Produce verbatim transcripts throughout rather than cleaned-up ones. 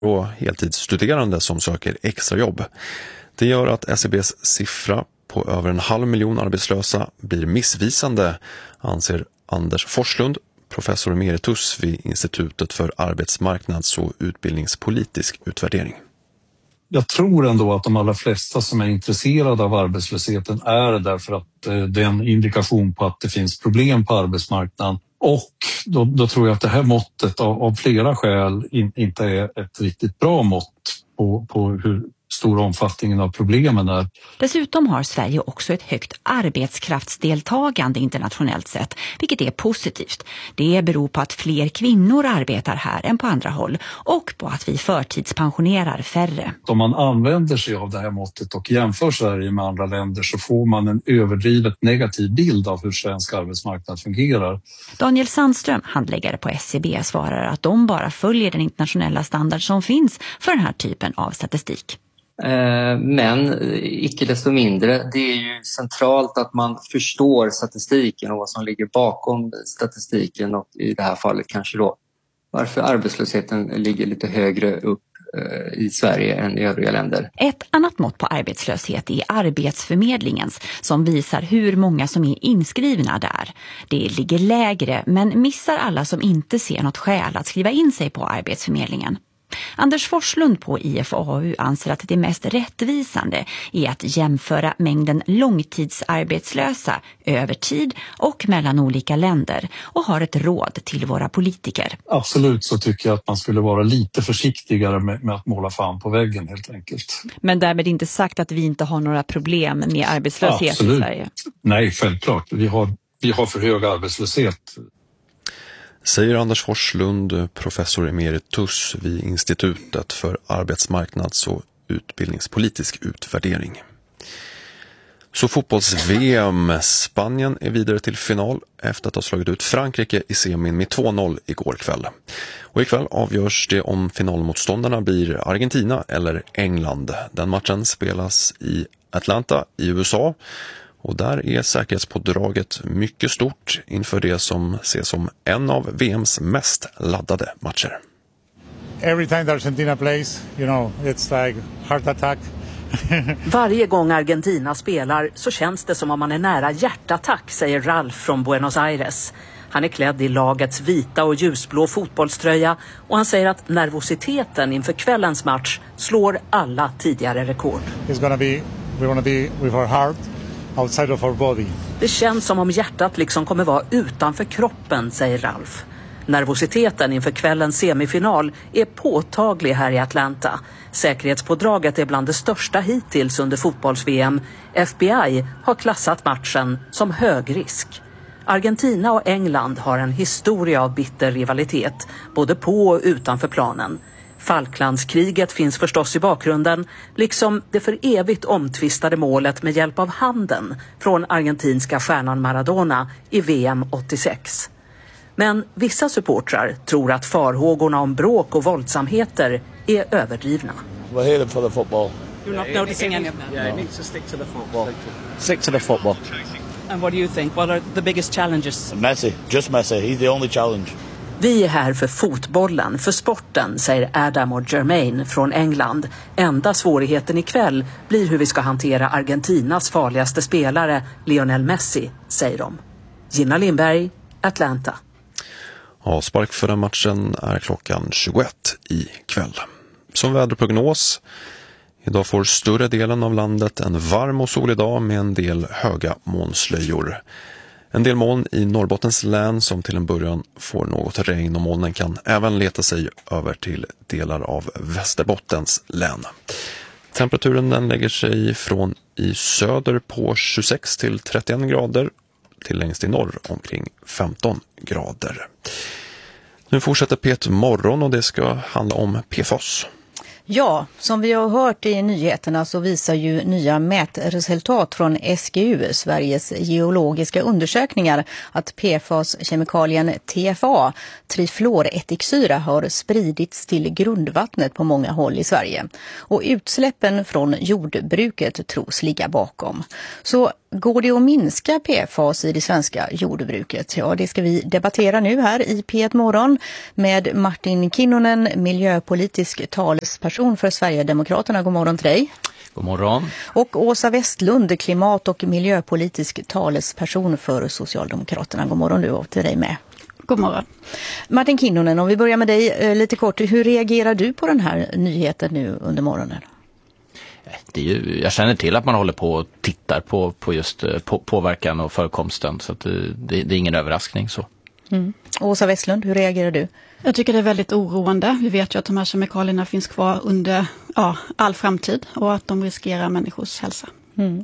och heltidsstuderande som söker extrajobb. Det gör att S C B:s siffra på över en halv miljon arbetslösa blir missvisande, anser Anders Forslund, professor emeritus vid Institutet för arbetsmarknads- och utbildningspolitisk utvärdering. Jag tror ändå att de allra flesta som är intresserade av arbetslösheten är därför att det är en indikation på att det finns problem på arbetsmarknaden. Och då, då tror jag att det här måttet av, av flera skäl in, inte är ett riktigt bra mått på, på hur stor omfattningen av problemen är. Dessutom har Sverige också ett högt arbetskraftsdeltagande internationellt sett, vilket är positivt. Det beror på att fler kvinnor arbetar här än på andra håll och på att vi förtidspensionerar färre. Om man använder sig av det här måttet och jämför Sverige med andra länder så får man en överdrivet negativ bild av hur svensk arbetsmarknad fungerar. Daniel Sandström, handläggare på S C B, svarar att de bara följer den internationella standard som finns för den här typen av statistik. Men icke desto mindre, det är ju centralt att man förstår statistiken och vad som ligger bakom statistiken och i det här fallet kanske då varför arbetslösheten ligger lite högre upp i Sverige än i övriga länder. Ett annat mått på arbetslöshet är Arbetsförmedlingens som visar hur många som är inskrivna där. Det ligger lägre men missar alla som inte ser något skäl att skriva in sig på Arbetsförmedlingen. Anders Forslund på I F A U anser att det mest rättvisande är att jämföra mängden långtidsarbetslösa över tid och mellan olika länder och har ett råd till våra politiker. Absolut så tycker jag att man skulle vara lite försiktigare med, med att måla fan på väggen helt enkelt. Men därmed inte sagt att vi inte har några problem med arbetslöshet Absolut. I Sverige? Nej, självklart. Vi har, vi har för hög arbetslöshet. Säger Anders Forslund, professor emeritus vid Institutet för arbetsmarknads- och utbildningspolitisk utvärdering. Så fotbolls-V M. Spanien är vidare till final efter att ha slagit ut Frankrike i semin med två noll igår kväll. Och ikväll avgörs det om finalmotståndarna blir Argentina eller England. Den matchen spelas i Atlanta i U S A. Och där är säkerhetspådraget mycket stort inför det som ses som en av V M:s mest laddade matcher. Every time that Argentina plays, you know, it's like heart attack. Varje gång Argentina spelar så känns det som om man är nära hjärtattack, säger Ralf från Buenos Aires. Han är klädd i lagets vita och ljusblå fotbollströja och han säger att nervositeten inför kvällens match slår alla tidigare rekord. It's gonna be, we wanna be with our heart outside of our body. Det känns som om hjärtat liksom kommer vara utanför kroppen, säger Ralf. Nervositeten inför kvällens semifinal är påtaglig här i Atlanta. Säkerhetspådraget är bland det största hittills under fotbolls-V M. F B I har klassat matchen som hög risk. Argentina och England har en historia av bitter rivalitet, både på och utanför planen. Falklandskriget finns förstås i bakgrunden, liksom det för evigt omtvistade målet med hjälp av handen från argentinska stjärnan Maradona i V M åttiosex. Men vissa supportrar tror att farhågorna om bråk och våldsamheter är överdrivna. We're here for the football. You're not noticing any of that? Yeah, it needs to stick to the football. Stick to the football. And what do you think? What are the biggest challenges? Messi, just Messi. He's the only challenge. Vi är här för fotbollen, för sporten, säger Adam och Jermaine från England. Enda svårigheten ikväll blir hur vi ska hantera Argentinas farligaste spelare, Lionel Messi, säger de. Gina Lindberg, Atlanta. Avspark för den matchen är klockan tjugoett i kväll. Som väderprognos, idag får större delen av landet en varm och solig dag med en del höga molnslöjor. En del moln i Norrbottens län som till en början får något regn och molnen kan även leta sig över till delar av Västerbottens län. Temperaturen den lägger sig från i söder på tjugosex till trettioen grader till längst i norr omkring femton grader. Nu fortsätter P ett morgon och det ska handla om P F A S. Ja, som vi har hört i nyheterna så visar ju nya mätresultat från S G U, Sveriges geologiska undersökningar, att P F A S-kemikalien T F A, trifluorättiksyra, har spridits till grundvattnet på många håll i Sverige. Och utsläppen från jordbruket tros ligga bakom. Så går det att minska P F A S i det svenska jordbruket? Ja, det ska vi debattera nu här i P ett Morgon med Martin Kinnunen, miljöpolitisk talesperson för Sverigedemokraterna. God morgon till dig. God morgon. Och Åsa Westlund, klimat- och miljöpolitisk talesperson för Socialdemokraterna. God morgon du och till dig med. God morgon. Martin Kinnunen, om vi börjar med dig eh, lite kort. Hur reagerar du på den här nyheten nu under morgonen? Det är ju, jag känner till att man håller på och tittar på, på just på, påverkan och förekomsten, så att det, det, det är ingen överraskning så. Mm. Åsa Westlund, hur reagerar du? Jag tycker det är väldigt oroande. Vi vet ju att de här kemikalierna finns kvar under ja, all framtid och att de riskerar människors hälsa. Mm.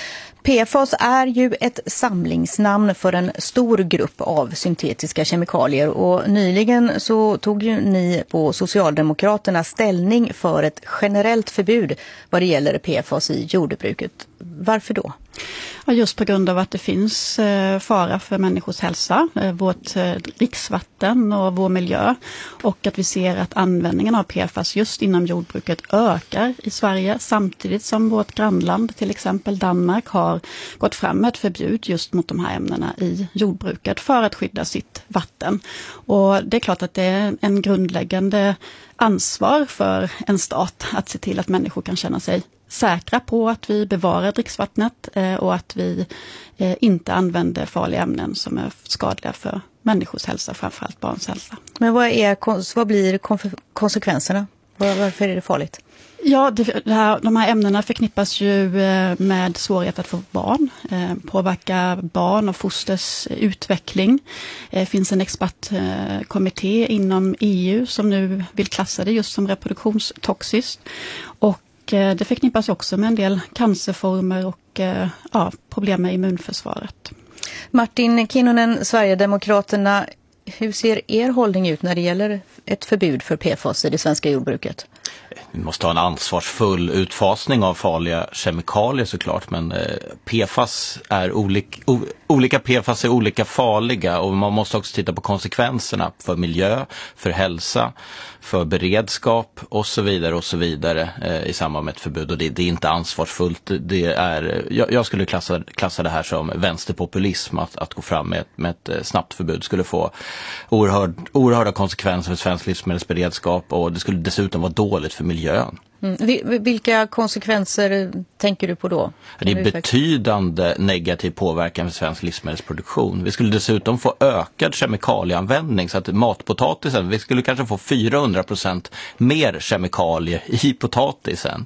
P F A S är ju ett samlingsnamn för en stor grupp av syntetiska kemikalier och nyligen så tog ju ni på Socialdemokraterna ställning för ett generellt förbud vad det gäller P F A S i jordbruket. Varför då? Ja, just på grund av att det finns eh, fara för människors hälsa, eh, vårt eh, dricksvatten och vår miljö, och att vi ser att användningen av P F A S just inom jordbruket ökar i Sverige samtidigt som vårt grannland, till exempel Danmark, har gått fram med ett förbud just mot de här ämnena i jordbruket för att skydda sitt vatten. Och det är klart att det är en grundläggande ansvar för en stat att se till att människor kan känna sig säkra på att vi bevarar dricksvattnet eh, och att vi eh, inte använder farliga ämnen som är skadliga för människors hälsa, framförallt barns hälsa. Men vad, är, vad blir konsekvenserna? Varför är det farligt? Ja, det, det här, de här ämnena förknippas ju eh, med svårighet att få barn, eh, påverka barn och fosters utveckling. Det eh, finns en expertkommitté eh, inom E U som nu vill klassa det just som reproduktionstoxiskt. Och det förknippas också med en del cancerformer och ja, problem med immunförsvaret. Martin Kinnunen, Sverigedemokraterna, hur ser er hållning ut när det gäller ett förbud för P F A S i det svenska jordbruket? Vi måste ha en ansvarsfull utfasning av farliga kemikalier såklart, men P F A S är olika, o, olika P F A S är olika farliga och man måste också titta på konsekvenserna för miljö, för hälsa, för beredskap och så vidare och så vidare eh, i samband med ett förbud, och det, det är inte ansvarsfullt. Det är, jag, jag skulle klassa, klassa det här som vänsterpopulism, att, att gå fram med, med ett snabbt förbud skulle få oerhörd, oerhörda konsekvenser för svensk livsmedelsberedskap, och det skulle dessutom vara dåligt för miljön. Mm. Vilka konsekvenser tänker du på då? Det är betydande negativ påverkan för svensk livsmedelsproduktion. Vi skulle dessutom få ökad kemikalieanvändning, så att matpotatisen, vi skulle kanske få fyrahundra procent mer kemikalier i potatisen.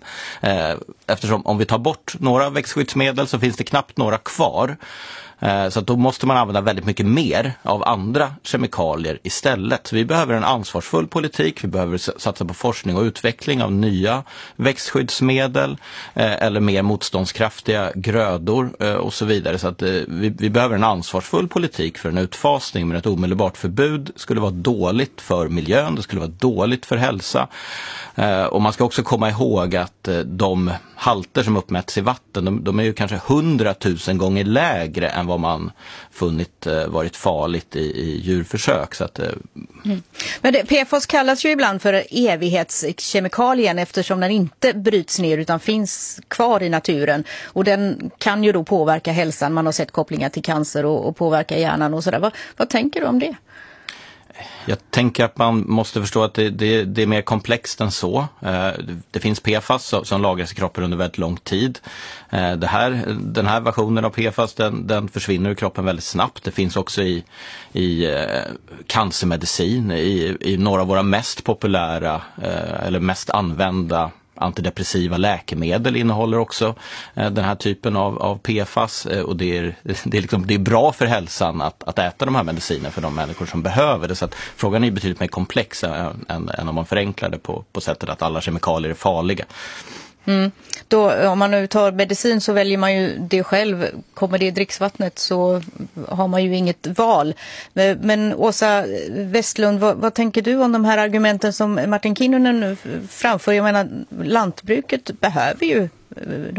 Eftersom om vi tar bort några växtskyddsmedel så finns det knappt några kvar. Så att då måste man använda väldigt mycket mer av andra kemikalier istället. Så vi behöver en ansvarsfull politik, vi behöver satsa på forskning och utveckling av nya växtskyddsmedel eller mer motståndskraftiga grödor och så vidare. Så att vi, vi behöver en ansvarsfull politik för en utfasning, men ett omedelbart förbud skulle vara dåligt för miljön, det skulle vara dåligt för hälsa. Och man ska också komma ihåg att de halter som uppmäts i vatten, de, de är ju kanske hundratusen gånger lägre än vad man funnit varit farligt i, i djurförsök. Så att, mm. Men det, P F A S kallas ju ibland för evighetskemikalien eftersom den inte bryts ner utan finns kvar i naturen. Och den kan ju då påverka hälsan. Man har sett kopplingar till cancer och, och påverka hjärnan och sådär. Vad, vad tänker du om det? Jag tänker att man måste förstå att det, det, det är mer komplext än så. Det finns P F A S som lagras i kroppen under väldigt lång tid. Det här, den här versionen av P F A S den, den försvinner ur kroppen väldigt snabbt. Det finns också i, i cancermedicin, i, i några av våra mest populära eller mest använda antidepressiva läkemedel innehåller också eh, den här typen av, av P F A S, eh, och det är, det, är liksom, det är bra för hälsan att, att äta de här medicinerna för de människor som behöver det. Så att frågan är betydligt mer komplex än, än, än om man förenklar det på, på sättet att alla kemikalier är farliga. Mm. Då, om man nu tar medicin så väljer man ju det själv. Kommer det i dricksvattnet så har man ju inget val. Men Åsa Westlund, vad, vad tänker du om de här argumenten som Martin Kinnunen framför? Jag menar, lantbruket behöver ju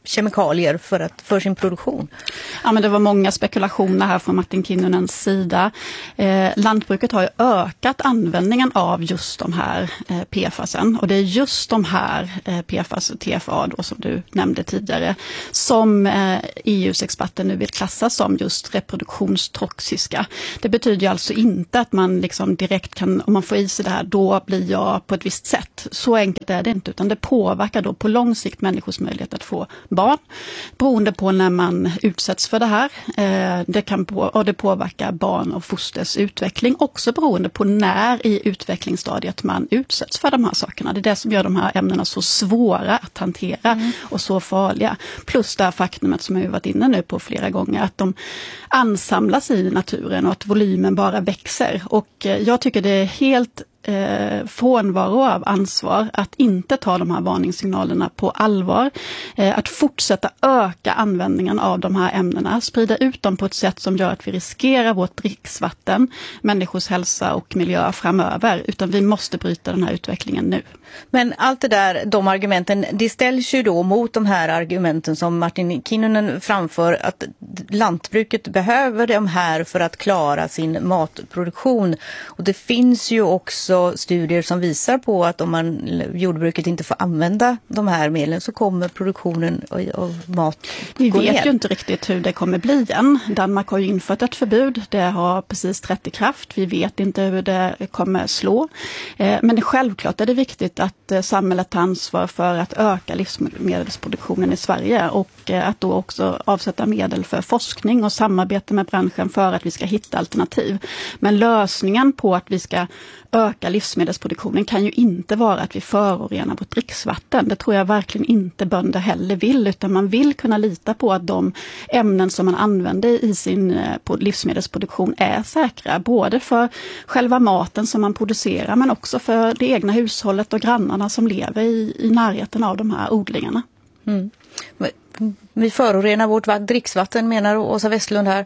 kemikalier för, att, för sin produktion? Ja, men det var många spekulationer här från Martin Kinnunens sida. Eh, lantbruket har ju ökat användningen av just de här eh, P F A S-en. Och det är just de här eh, P F A S, T F A då, som du nämnde tidigare, som eh, E U:s experter nu vill klassa som just reproduktionstoxiska. Det betyder ju alltså inte att man liksom direkt kan, om man får i sig det här, då blir jag på ett visst sätt. Så enkelt är det inte, utan det påverkar då på lång sikt människors möjlighet att få barn, beroende på när man utsätts för det här. Eh, det kan på, och det påverkar barn och fosters utveckling, också beroende på när i utvecklingsstadiet man utsätts för de här sakerna. Det är det som gör de här ämnena så svåra att hantera mm. och så farliga. Plus det här faktumet som jag har varit inne nu på flera gånger, att de ansamlas i naturen och att volymen bara växer. Och eh, jag tycker det är helt Eh, frånvaro av ansvar att inte ta de här varningssignalerna på allvar, eh, att fortsätta öka användningen av de här ämnena, sprida ut dem på ett sätt som gör att vi riskerar vårt dricksvatten, människors hälsa och miljö framöver, utan vi måste bryta den här utvecklingen nu. Men allt det där, de argumenten, det ställs ju då mot de här argumenten som Martin Kinnunen framför, att lantbruket behöver de här för att klara sin matproduktion. Och det finns ju också studier som visar på att om man, jordbruket inte får använda de här medlen, så kommer produktionen av mat Vi gå vet ner. ju inte riktigt hur det kommer bli än. Danmark har ju infört ett förbud. Det har precis trätt i kraft. Vi vet inte hur det kommer slå. Men självklart är det viktigt att samhället tar ansvar för att öka livsmedelsproduktionen i Sverige och att då också avsätta medel för forskning och samarbete med branschen för att vi ska hitta alternativ. Men lösningen på att vi ska öka livsmedelsproduktionen kan ju inte vara att vi förorenar vårt dricksvatten. Det tror jag verkligen inte bönder heller vill, utan man vill kunna lita på att de ämnen som man använder i sin livsmedelsproduktion är säkra, både för själva maten som man producerar men också för det egna hushållet och grannarna som lever i, i närheten av de här odlingarna. Mm. Vi förorenar vårt dricksvatten, menar Åsa Westlund här.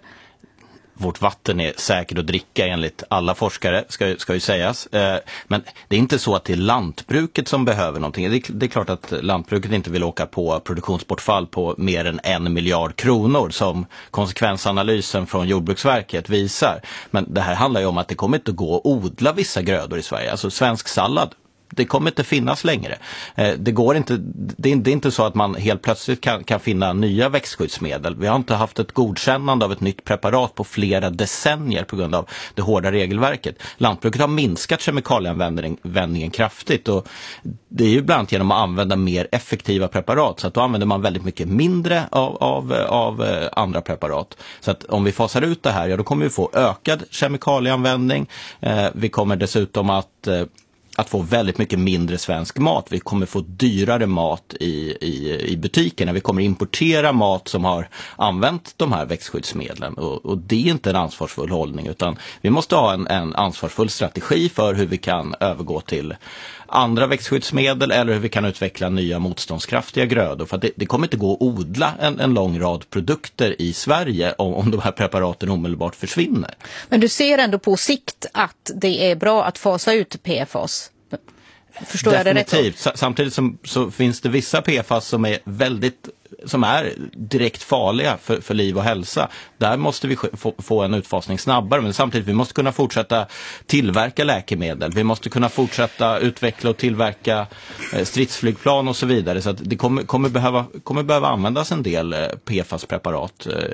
Vårt vatten är säkert att dricka enligt alla forskare, ska, ska ju sägas. Men det är inte så att det är lantbruket som behöver någonting. Det är, det är klart att lantbruket inte vill åka på produktionsbortfall på mer än en miljard kronor som konsekvensanalysen från Jordbruksverket visar. Men det här handlar ju om att det kommer inte att gå att odla vissa grödor i Sverige. Alltså svensk sallad, det kommer inte finnas längre. Det går inte, det är inte så att man helt plötsligt kan, kan finna nya växtskyddsmedel. Vi har inte haft ett godkännande av ett nytt preparat på flera decennier på grund av det hårda regelverket. Lantbruket har minskat kemikalieanvändningen kraftigt, och det är ju bland annat genom att använda mer effektiva preparat, så att då använder man väldigt mycket mindre av, av, av andra preparat. Så att om vi fasar ut det här, ja, då kommer vi få ökad kemikalieanvändning. Vi kommer dessutom att att få väldigt mycket mindre svensk mat. Vi kommer få dyrare mat i, i, i butikerna. Vi kommer importera mat som har använt de här växtskyddsmedlen. Och, och det är inte en ansvarsfull hållning, utan vi måste ha en, en ansvarsfull strategi för hur vi kan övergå till andra växtskyddsmedel eller hur vi kan utveckla nya motståndskraftiga grödor. För att det, det kommer inte gå att odla en, en lång rad produkter i Sverige om, om de här preparaten omedelbart försvinner. Men du ser ändå på sikt att det är bra att fasa ut P F A S? Förstår Definitivt. jag det rätt? S- samtidigt som, så finns det vissa P F A S som är väldigt som är direkt farliga för, för liv och hälsa. Där måste vi få, få en utfasning snabbare, men samtidigt vi måste kunna fortsätta tillverka läkemedel. Vi måste kunna fortsätta utveckla och tillverka eh, stridsflygplan och så vidare, så att det kommer, kommer, behöva, kommer behöva användas en del eh, P F A S-preparat eh,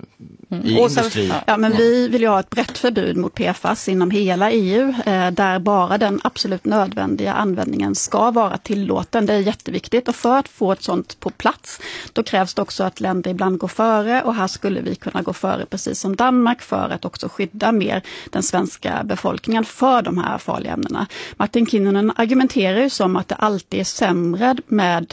mm. i Åsa, industrin. Ja, men vi vill ju ha ett brett förbud mot P F A S inom hela E U, eh, där bara den absolut nödvändiga användningen ska vara tillåten. Det är jätteviktigt, och för att få ett sånt på plats, då krävs det också att länder ibland går före, och här skulle vi kunna gå före precis som Danmark för att också skydda mer den svenska befolkningen för de här farliga ämnena. Martin Kinnunen argumenterar ju som att det alltid är sämre med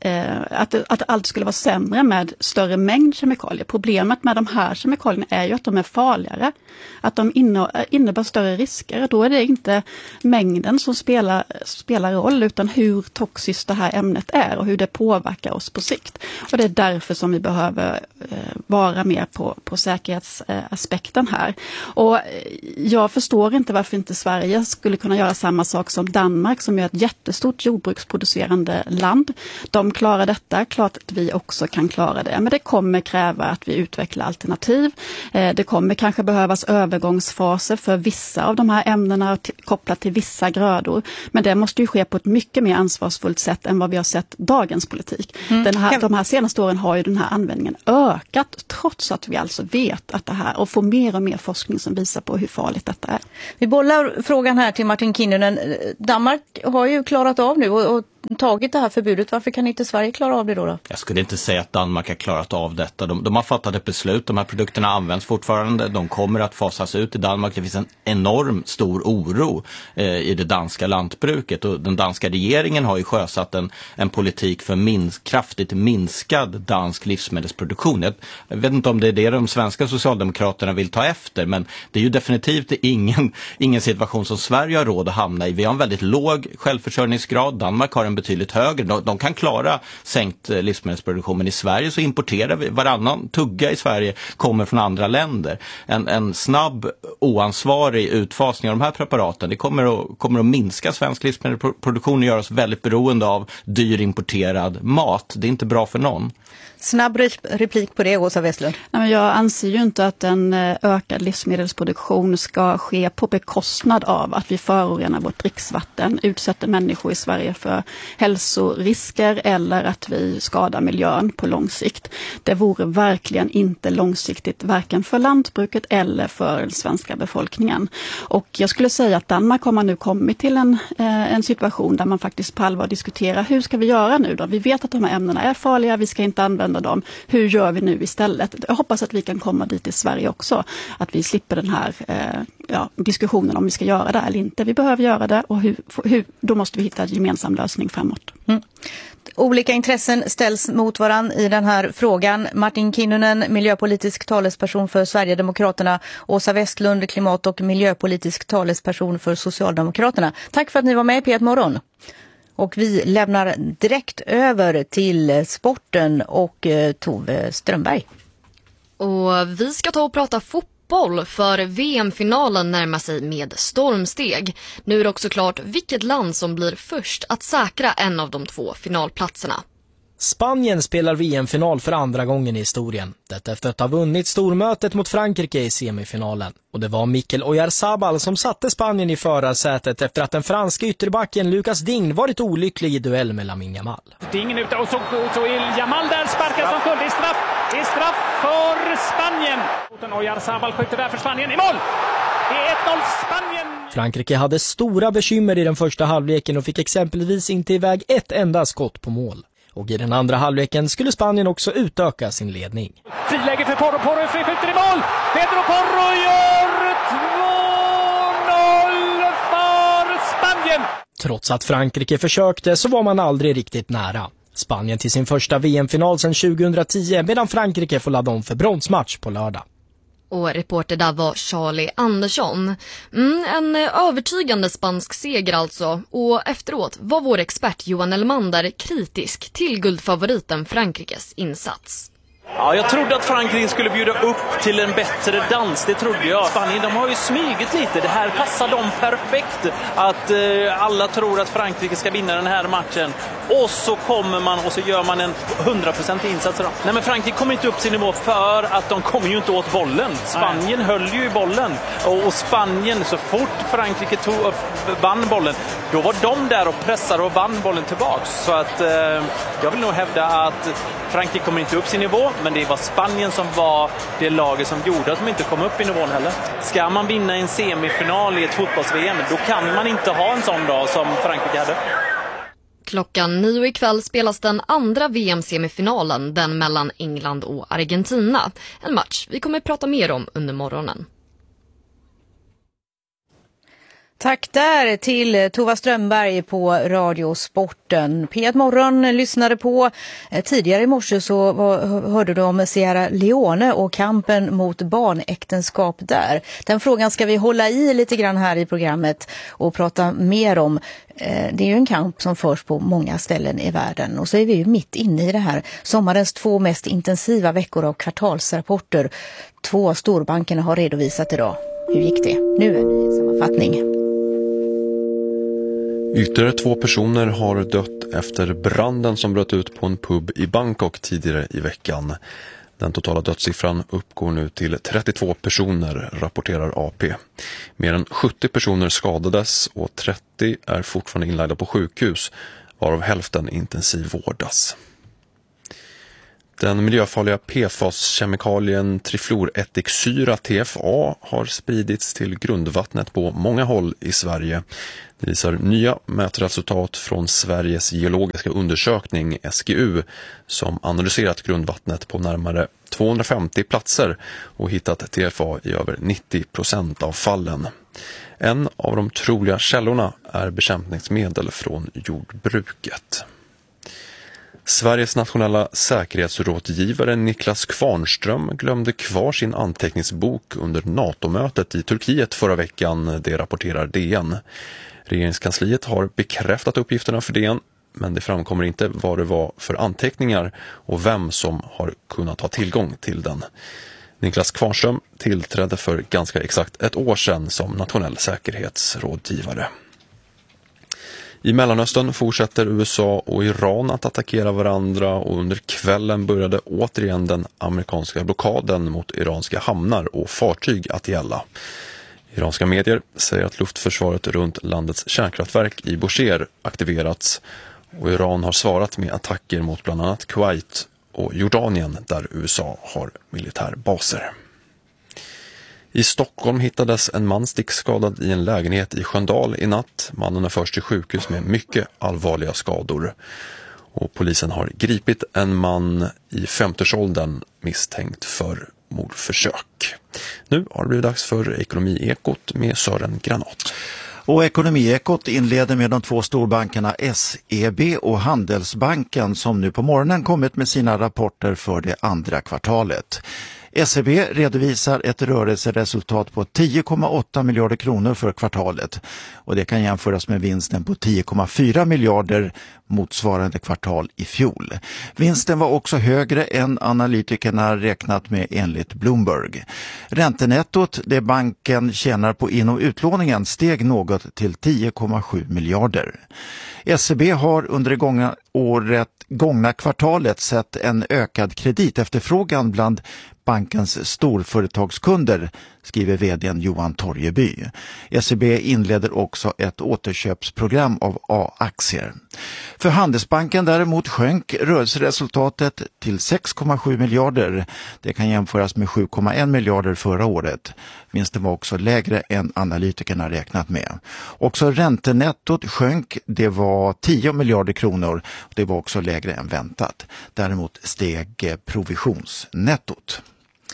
Att det, att allt skulle vara sämre med större mängd kemikalier. Problemet med de här kemikalierna är ju att de är farligare. Att de innebär större risker. Då är det inte mängden som spelar, spelar roll, utan hur toxiskt det här ämnet är och hur det påverkar oss på sikt. Och det är därför som vi behöver eh, vara mer på, på säkerhetsaspekten här. Och jag förstår inte varför inte Sverige skulle kunna göra samma sak som Danmark, som är ett jättestort jordbruksproducerande land. De de klarar detta, klart att vi också kan klara det. Men det kommer kräva att vi utvecklar alternativ. Det kommer kanske behövas övergångsfaser för vissa av de här ämnena kopplat till vissa grödor. Men det måste ju ske på ett mycket mer ansvarsfullt sätt än vad vi har sett dagens politik. Mm. Den här, de här senaste åren har ju den här användningen ökat trots att vi alltså vet att det här och får mer och mer forskning som visar på hur farligt detta är. Vi bollar frågan här till Martin Kinnunen. Danmark har ju klarat av nu och, och tagit det här förbudet. Varför kan inte Sverige klara av det då? då? Jag skulle inte säga att Danmark har klarat av detta. De, de har fattat ett beslut. De här produkterna används fortfarande. De kommer att fasas ut i Danmark. Det finns en enorm stor oro eh, i det danska lantbruket. Och den danska regeringen har ju sjösatt en, en politik för minsk, kraftigt minskad dansk livsmedelsproduktion. Jag, jag vet inte om det är det de svenska socialdemokraterna vill ta efter. Men det är ju definitivt ingen, ingen situation som Sverige har råd att hamna i. Vi har en väldigt låg självförsörjningsgrad. Danmark har en betydligt högre. De, de kan klara sänkt livsmedelsproduktion, men i Sverige så importerar vi, varannan tugga i Sverige kommer från andra länder. En, en snabb, oansvarig utfasning av de här preparaten, det kommer att, kommer att minska svensk livsmedelsproduktion och göra oss väldigt beroende av dyr importerad mat. Det är inte bra för någon. Snabb replik på det, Åsa Westlund. Nej, men jag anser ju inte att en ökad livsmedelsproduktion ska ske på bekostnad av att vi förorenar vårt dricksvatten, utsätter människor i Sverige för hälsorisker eller att vi skadar miljön på lång sikt. Det vore verkligen inte långsiktigt, varken för lantbruket eller för den svenska befolkningen. Och jag skulle säga att Danmark har man nu kommit till en, en situation där man faktiskt på allvar diskuterar hur ska vi göra nu då? Vi vet att de här ämnena är farliga, vi ska inte använda dem. Hur gör vi nu istället? Jag hoppas att vi kan komma dit i Sverige också. Att vi slipper den här eh, ja, diskussionen om vi ska göra det eller inte. Vi behöver göra det och hur, hur, då måste vi hitta en gemensam lösning framåt. Mm. Olika intressen ställs mot varann i den här frågan. Martin Kinnunen, miljöpolitisk talesperson för Sverigedemokraterna. Åsa Westlund, klimat- och miljöpolitisk talesperson för Socialdemokraterna. Tack för att ni var med i P ett Morgon. Och vi lämnar direkt över till sporten och eh, Tove Strömberg. Och vi ska ta och prata fotboll för V M-finalen närmar sig med stormsteg. Nu är det också klart vilket land som blir först att säkra en av de två finalplatserna. Spanien spelar V M-final för andra gången i historien. Detta efter att ha vunnit stormötet mot Frankrike i semifinalen. Och det var Mikel Oyarzabal som satte Spanien i förarsätet efter att den franska ytterbacken Lucas Digne varit olycklig i duell med Lamine Yamal. Digne ute och så, så är Yamal där sparkar som full. Det är straff, det är straff för Spanien. Oyarzabal skjuter där för Spanien i mål. Det är ett noll Spanien. Frankrike hade stora bekymmer i den första halvleken och fick exempelvis inte iväg ett enda skott på mål. Och i den andra halvleken skulle Spanien också utöka sin ledning. Friläge för Porro, Porro skjuter i mål! Pedro Porro gör två noll för Spanien! Trots att Frankrike försökte så var man aldrig riktigt nära. Spanien till sin första V M-final sedan tjugohundratio medan Frankrike får ladda om för bronsmatch på lördag. Och reporter där var Charlie Andersson. Mm, en övertygande spansk seger alltså. Och efteråt var vår expert Johan Elmander kritisk till guldfavoriten Frankrikes insats. Ja, jag trodde att Frankrike skulle bjuda upp till en bättre dans, det trodde jag. Spanien, de har ju smygit lite, det här passar dem perfekt. Att eh, alla tror att Frankrike ska vinna den här matchen. Och så kommer man och så gör man en hundra procent insats. Då. Nej, men Frankrike kommer inte upp sin nivå för att de kommer ju inte åt bollen. Spanien Nej. höll ju i bollen. Och, och Spanien, så fort Frankrike tog, uh, vann bollen, då var de där och pressade och vann bollen tillbaks. Så att eh, jag vill nog hävda att Frankrike kommer inte upp sin nivå, men det var Spanien som var det laget som gjorde att de inte kom upp i nivån heller. Ska man vinna en semifinal i ett fotbolls-V M, då kan man inte ha en sån dag som Frankrike hade. Klockan nio ikväll spelas den andra V M-semifinalen, den mellan England och Argentina. En match vi kommer att prata mer om under morgonen. Tack där till Tova Strömberg på Radiosporten. P ett Morgon lyssnade på. Tidigare i morse så var, hörde du om Sierra Leone och kampen mot barnäktenskap där. Den frågan ska vi hålla i lite grann här i programmet och prata mer om. Det är ju en kamp som förs på många ställen i världen och så är vi ju mitt inne i det här. Sommarens två mest intensiva veckor av kvartalsrapporter. Två av storbankerna har redovisat idag. Hur gick det? Nu är det sammanfattning. Ytterligare två personer har dött efter branden som bröt ut på en pub i Bangkok tidigare i veckan. Den totala dödssiffran uppgår nu till trettiotvå personer, rapporterar A P. Mer än sjuttio personer skadades och trettio är fortfarande inlagda på sjukhus, varav hälften intensivvårdas. Den miljöfarliga P F A S-kemikalien trifluorättiksyra T F A har spridits till grundvattnet på många håll i Sverige. Det visar nya mätresultat från Sveriges geologiska undersökning S G U som analyserat grundvattnet på närmare tvåhundrafemtio platser och hittat T F A i över nittio procent av fallen. En av de troliga källorna är bekämpningsmedel från jordbruket. Sveriges nationella säkerhetsrådgivare Niklas Kvarnström glömde kvar sin anteckningsbok under NATO-mötet i Turkiet förra veckan, det rapporterar D N. Regeringskansliet har bekräftat uppgifterna för D N, men det framkommer inte vad det var för anteckningar och vem som har kunnat ha tillgång till den. Niklas Kvarnström tillträdde för ganska exakt ett år sedan som nationell säkerhetsrådgivare. I Mellanöstern fortsätter U S A och Iran att attackera varandra och under kvällen började återigen den amerikanska blockaden mot iranska hamnar och fartyg att gälla. Iranska medier säger att luftförsvaret runt landets kärnkraftverk i Bushehr aktiverats och Iran har svarat med attacker mot bland annat Kuwait och Jordanien där U S A har militärbaser. I Stockholm hittades en man stickskadad i en lägenhet i Sköndal i natt. Mannen är först till sjukhus med mycket allvarliga skador. Och polisen har gripit en man i femtioårsåldern misstänkt för mordförsök. Nu har det blivit dags för Ekonomiekot med Sören Granat. Och Ekonomiekot inleder med de två storbankerna S E B och Handelsbanken som nu på morgonen kommit med sina rapporter för det andra kvartalet. S E B redovisar ett rörelseresultat på tio komma åtta miljarder kronor för kvartalet och det kan jämföras med vinsten på tio komma fyra miljarder motsvarande kvartal i fjol. Vinsten var också högre än analytikerna räknat med enligt Bloomberg. Räntenettot, det banken tjänar på in- och utlåningen, steg något till tio komma sju miljarder. S E B har under det gångna året, gångna kvartalet sett en ökad kreditefterfrågan bland bankens storföretagskunder, skriver vdn Johan Torjeby. S E B inleder också ett återköpsprogram av A-aktier. För Handelsbanken däremot sjönk rörelseresultatet till sex komma sju miljarder. Det kan jämföras med sju komma en miljarder förra året. Vinsten var också lägre än analytikerna räknat med. Också räntenettot sjönk, det var tio miljarder kronor. Det var också lägre än väntat. Däremot steg provisionsnettot.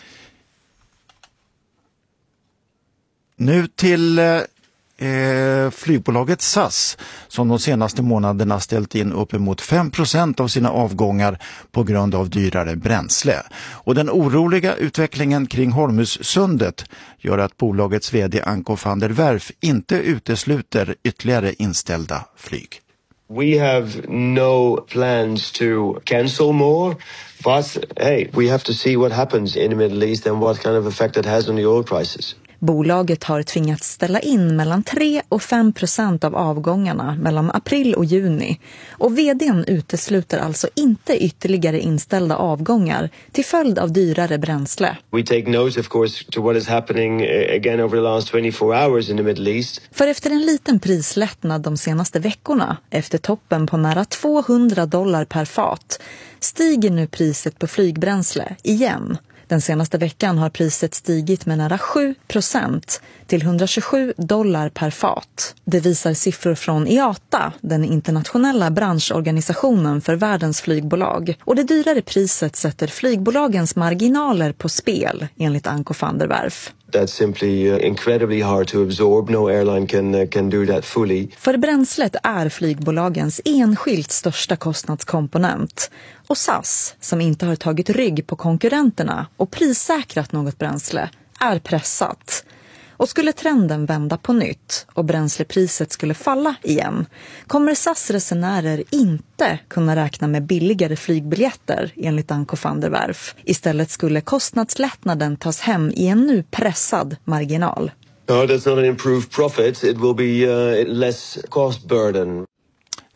Nu till eh, flygbolaget S A S som de senaste månaderna ställt in uppemot fem procent av sina avgångar på grund av dyrare bränsle. Och den oroliga utvecklingen kring Hormuzsundet gör att bolagets vd Anko van der Werf inte utesluter ytterligare inställda flyg. We have no plans to cancel more, but hey, we have to see what happens in the Middle East and what kind of effect it has on the oil prices. Bolaget har tvingats ställa in mellan tre och fem procent av avgångarna mellan april och juni. Och vdn utesluter alltså inte ytterligare inställda avgångar till följd av dyrare bränsle. We take note of course to what is happening again over the last twenty-four hours in the Middle East. För efter en liten prislättnad de senaste veckorna, efter toppen på nära tvåhundra dollar per fat, stiger nu priset på flygbränsle igen. Den senaste veckan har priset stigit med nära sju procent till hundratjugosju dollar per fat. Det visar siffror från I A T A, den internationella branschorganisationen för världens flygbolag. Och det dyrare priset sätter flygbolagens marginaler på spel, enligt Anko van der Werf. That's simply uh, incredibly hard to absorb. No airline can uh, can do that fully. För bränslet är flygbolagens enskilt största kostnadskomponent. Och S A S, som inte har tagit rygg på konkurrenterna och prissäkrat något bränsle, är pressat. Och skulle trenden vända på nytt och bränslepriset skulle falla igen, kommer S A S-resenärer inte kunna räkna med billigare flygbiljetter, enligt Anko van der Werf. Istället skulle kostnadslättnaden tas hem i en nu pressad marginal. No, that's not an improved profit. It will be uh, less cost burden.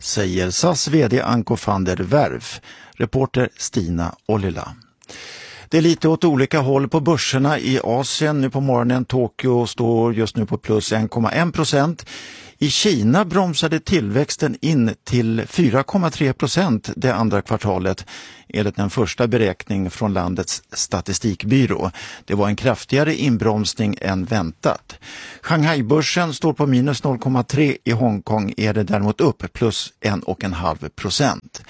säger S A S vd Anko van der Werf. Reporter Stina Ollila. Det är lite åt olika håll på börserna i Asien. Nu på morgonen Tokyo står just nu på plus en komma en procent. I Kina bromsade tillväxten in till fyra komma tre procent det andra kvartalet enligt den första beräkning från landets statistikbyrå. Det var en kraftigare inbromsning än väntat. Shanghai-börsen står på minus noll komma tre, i Hongkong är det däremot upp plus en komma fem procent.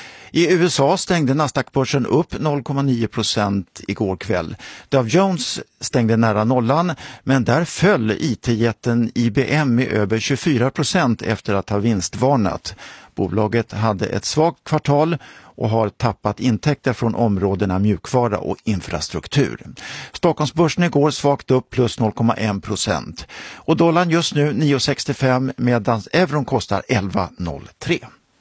I U S A stängde Nasdaq-börsen upp noll komma nio procent igår kväll. Dow Jones stängde nära nollan, men där föll I T-jätten I B M med över tjugofyra procent efter att ha vinstvarnat. Bolaget hade ett svagt kvartal och har tappat intäkter från områdena mjukvara och infrastruktur. Stockholmsbörsen igår svagt upp plus noll komma en procent. Och dollarn just nu nio komma sextiofem medan euron kostar elva komma noll tre.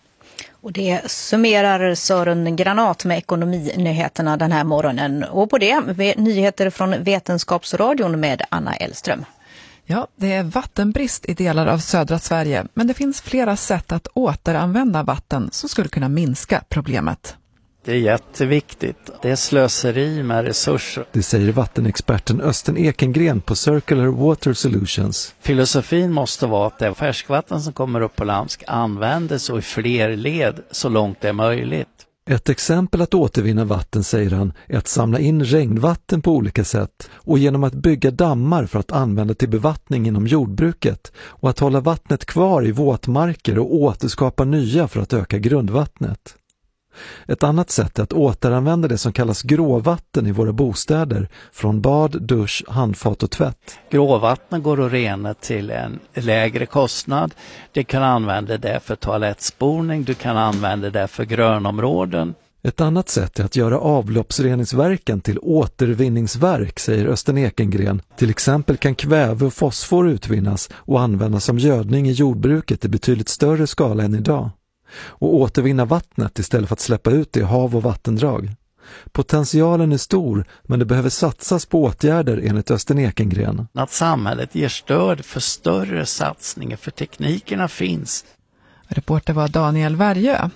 Och det summerar Sören Granat med ekonominyheterna den här morgonen. Och på det, nyheter från Vetenskapsradion med Anna Elström. Ja, det är vattenbrist i delar av södra Sverige, men det finns flera sätt att återanvända vatten som skulle kunna minska problemet. Det är jätteviktigt. Det är slöseri med resurser. Det säger vattenexperten Östen Ekengren på Circular Water Solutions. Filosofin måste vara att det färskvatten som kommer upp på land ska användas och i fler led så långt det är möjligt. Ett exempel att återvinna vatten, säger han, är att samla in regnvatten på olika sätt och genom att bygga dammar för att använda till bevattning inom jordbruket och att hålla vattnet kvar i våtmarker och återskapa nya för att öka grundvattnet. Ett annat sätt är att återanvända det som kallas gråvatten i våra bostäder från bad, dusch, handfat och tvätt. Gråvatten går att rena till en lägre kostnad. Du kan använda det för toalettspolning, du kan använda det för grönområden. Ett annat sätt är att göra avloppsreningsverken till återvinningsverk, säger Östen Ekengren. Till exempel kan kväve och fosfor utvinnas och användas som gödning i jordbruket i betydligt större skala än idag. Och återvinna vattnet istället för att släppa ut det i hav och vattendrag. Potentialen är stor, men det behöver satsas på åtgärder enligt Östen Ekengren. Att samhället ger stöd för större satsningar, för teknikerna finns. Reporter var Daniel Värjö.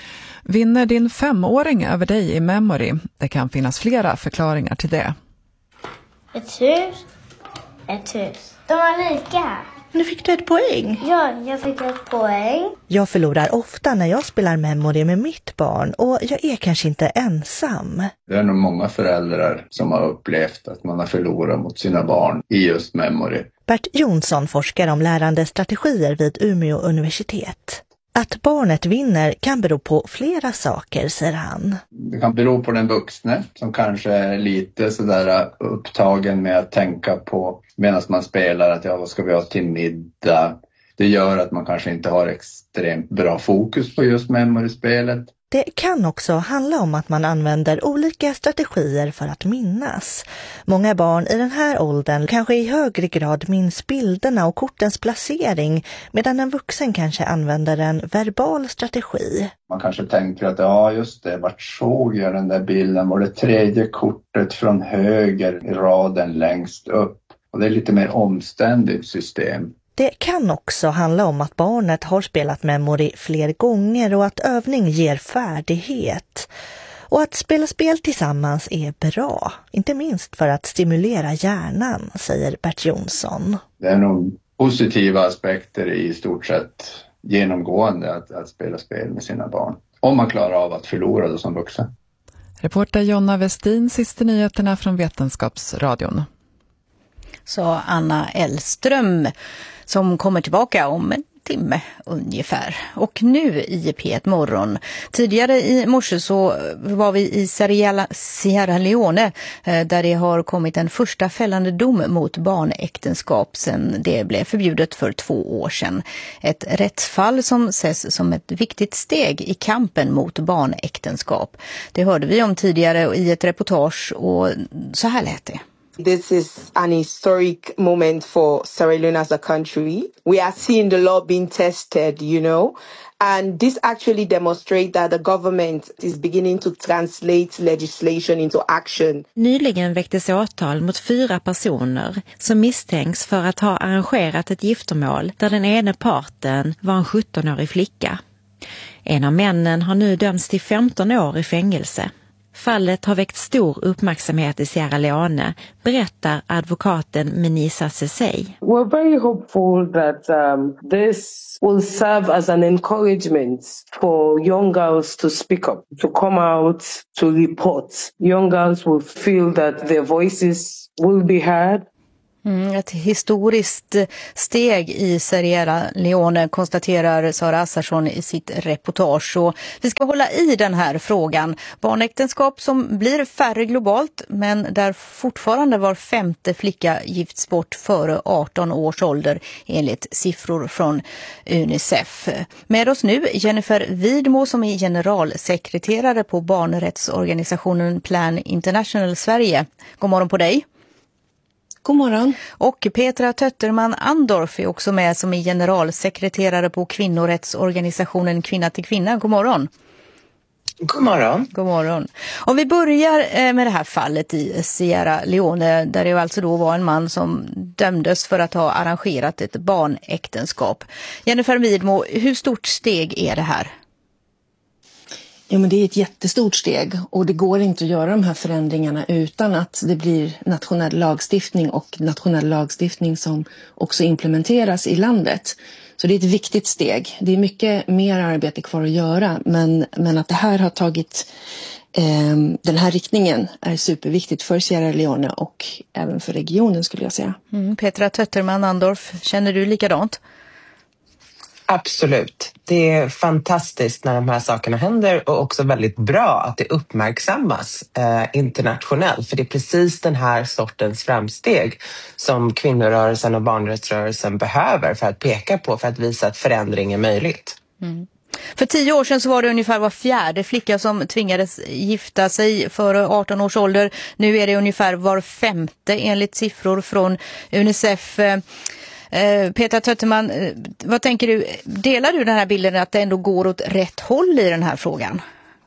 Vinner din femåring över dig i memory? Det kan finnas flera förklaringar till det. Ett hus, ett hus. De var lika. Nu fick du ett poäng. Ja, jag fick ett poäng. Jag förlorar ofta när jag spelar memory med mitt barn och jag är kanske inte ensam. Det är nog många föräldrar som har upplevt att man har förlorat mot sina barn i just memory. Bert Jonsson forskar om lärandestrategier vid Umeå universitet. Att barnet vinner kan bero på flera saker, säger han. Det kan bero på den vuxne som kanske är lite sådär upptagen med att tänka på medan man spelar att ja, vad ska vi ha till middag? Det gör att man kanske inte har extremt bra fokus på just memory-spelet. Det kan också handla om att man använder olika strategier för att minnas. Många barn i den här åldern kanske i högre grad minns bilderna och kortens placering, medan en vuxen kanske använder en verbal strategi. Man kanske tänker att ja just det, vart såg jag den där bilden? Var det tredje kortet från höger i raden längst upp? Och det är lite mer omständigt system. Det kan också handla om att barnet har spelat memory fler gånger och att övning ger färdighet. Och att spela spel tillsammans är bra, inte minst för att stimulera hjärnan, säger Bert Jonsson. Det är nog positiva aspekter i stort sett genomgående att, att spela spel med sina barn. Om man klarar av att förlora det som vuxen. Reporter Jonna Westin, sista nyheterna från Vetenskapsradion. Så Anna Elström som kommer tillbaka om en timme ungefär. Och nu i P ett morgon. Tidigare i morse så var vi i Sierra Leone där det har kommit en första fällande dom mot barnäktenskap sedan det blev förbjudet för två år sedan. Ett rättsfall som ses som ett viktigt steg i kampen mot barnäktenskap. Det hörde vi om tidigare i ett reportage och så här lät det. This is an historic moment for Sierra Leone as a country. We are seeing the law being tested, you know, and this actually demonstrates that the government is beginning to translate legislation into action. Nyligen väcktes åtal mot fyra personer som misstänks för att ha arrangerat ett giftermål där den ena parten var en sjuttonårig flicka. En av männen har nu dömts till femton år i fängelse. Fallet har väckt stor uppmärksamhet i Sierra Leone, berättar advokaten Menisa Sesay. We're very hopeful that um, this will serve as an encouragement for young girls to speak up, to come out, to report. Young girls will feel that their voices will be heard. Mm, ett historiskt steg i Sierra Leone, konstaterar Sara Assarsson i sitt reportage. Och vi ska hålla i den här frågan. Barnäktenskap som blir färre globalt, men där fortfarande var femte flicka gifts bort före arton års ålder enligt siffror från Unicef. Med oss nu Jennifer Widmo som är generalsekreterare på barnrättsorganisationen Plan International Sverige. God morgon på dig. God morgon. Och Petra Tötterman Andorf är också med som är generalsekreterare på kvinnorättsorganisationen Kvinna till kvinna. God morgon. God morgon. God morgon. Om vi börjar med det här fallet i Sierra Leone där det alltså då var en man som dömdes för att ha arrangerat ett barnäktenskap. Jennifer Widmo, hur stort steg är det här? Ja, men det är ett jättestort steg och det går inte att göra de här förändringarna utan att det blir nationell lagstiftning och nationell lagstiftning som också implementeras i landet. Så det är ett viktigt steg. Det är mycket mer arbete kvar att göra, men, men att det här har tagit eh, den här riktningen är superviktigt för Sierra Leone och även för regionen skulle jag säga. Mm, Petra Tötterman Andorf, känner du likadant? Absolut. Det är fantastiskt när de här sakerna händer och också väldigt bra att det uppmärksammas eh, internationellt. För det är precis den här sortens framsteg som kvinnorörelsen och barnrättsrörelsen behöver för att peka på, för att visa att förändring är möjligt. Mm. För tio år sedan så var det ungefär var fjärde flicka som tvingades gifta sig före arton års ålder. Nu är det ungefär var femte enligt siffror från Unicef. Petra Tötterman, vad tänker du? Delar du den här bilden att det ändå går åt rätt håll i den här frågan?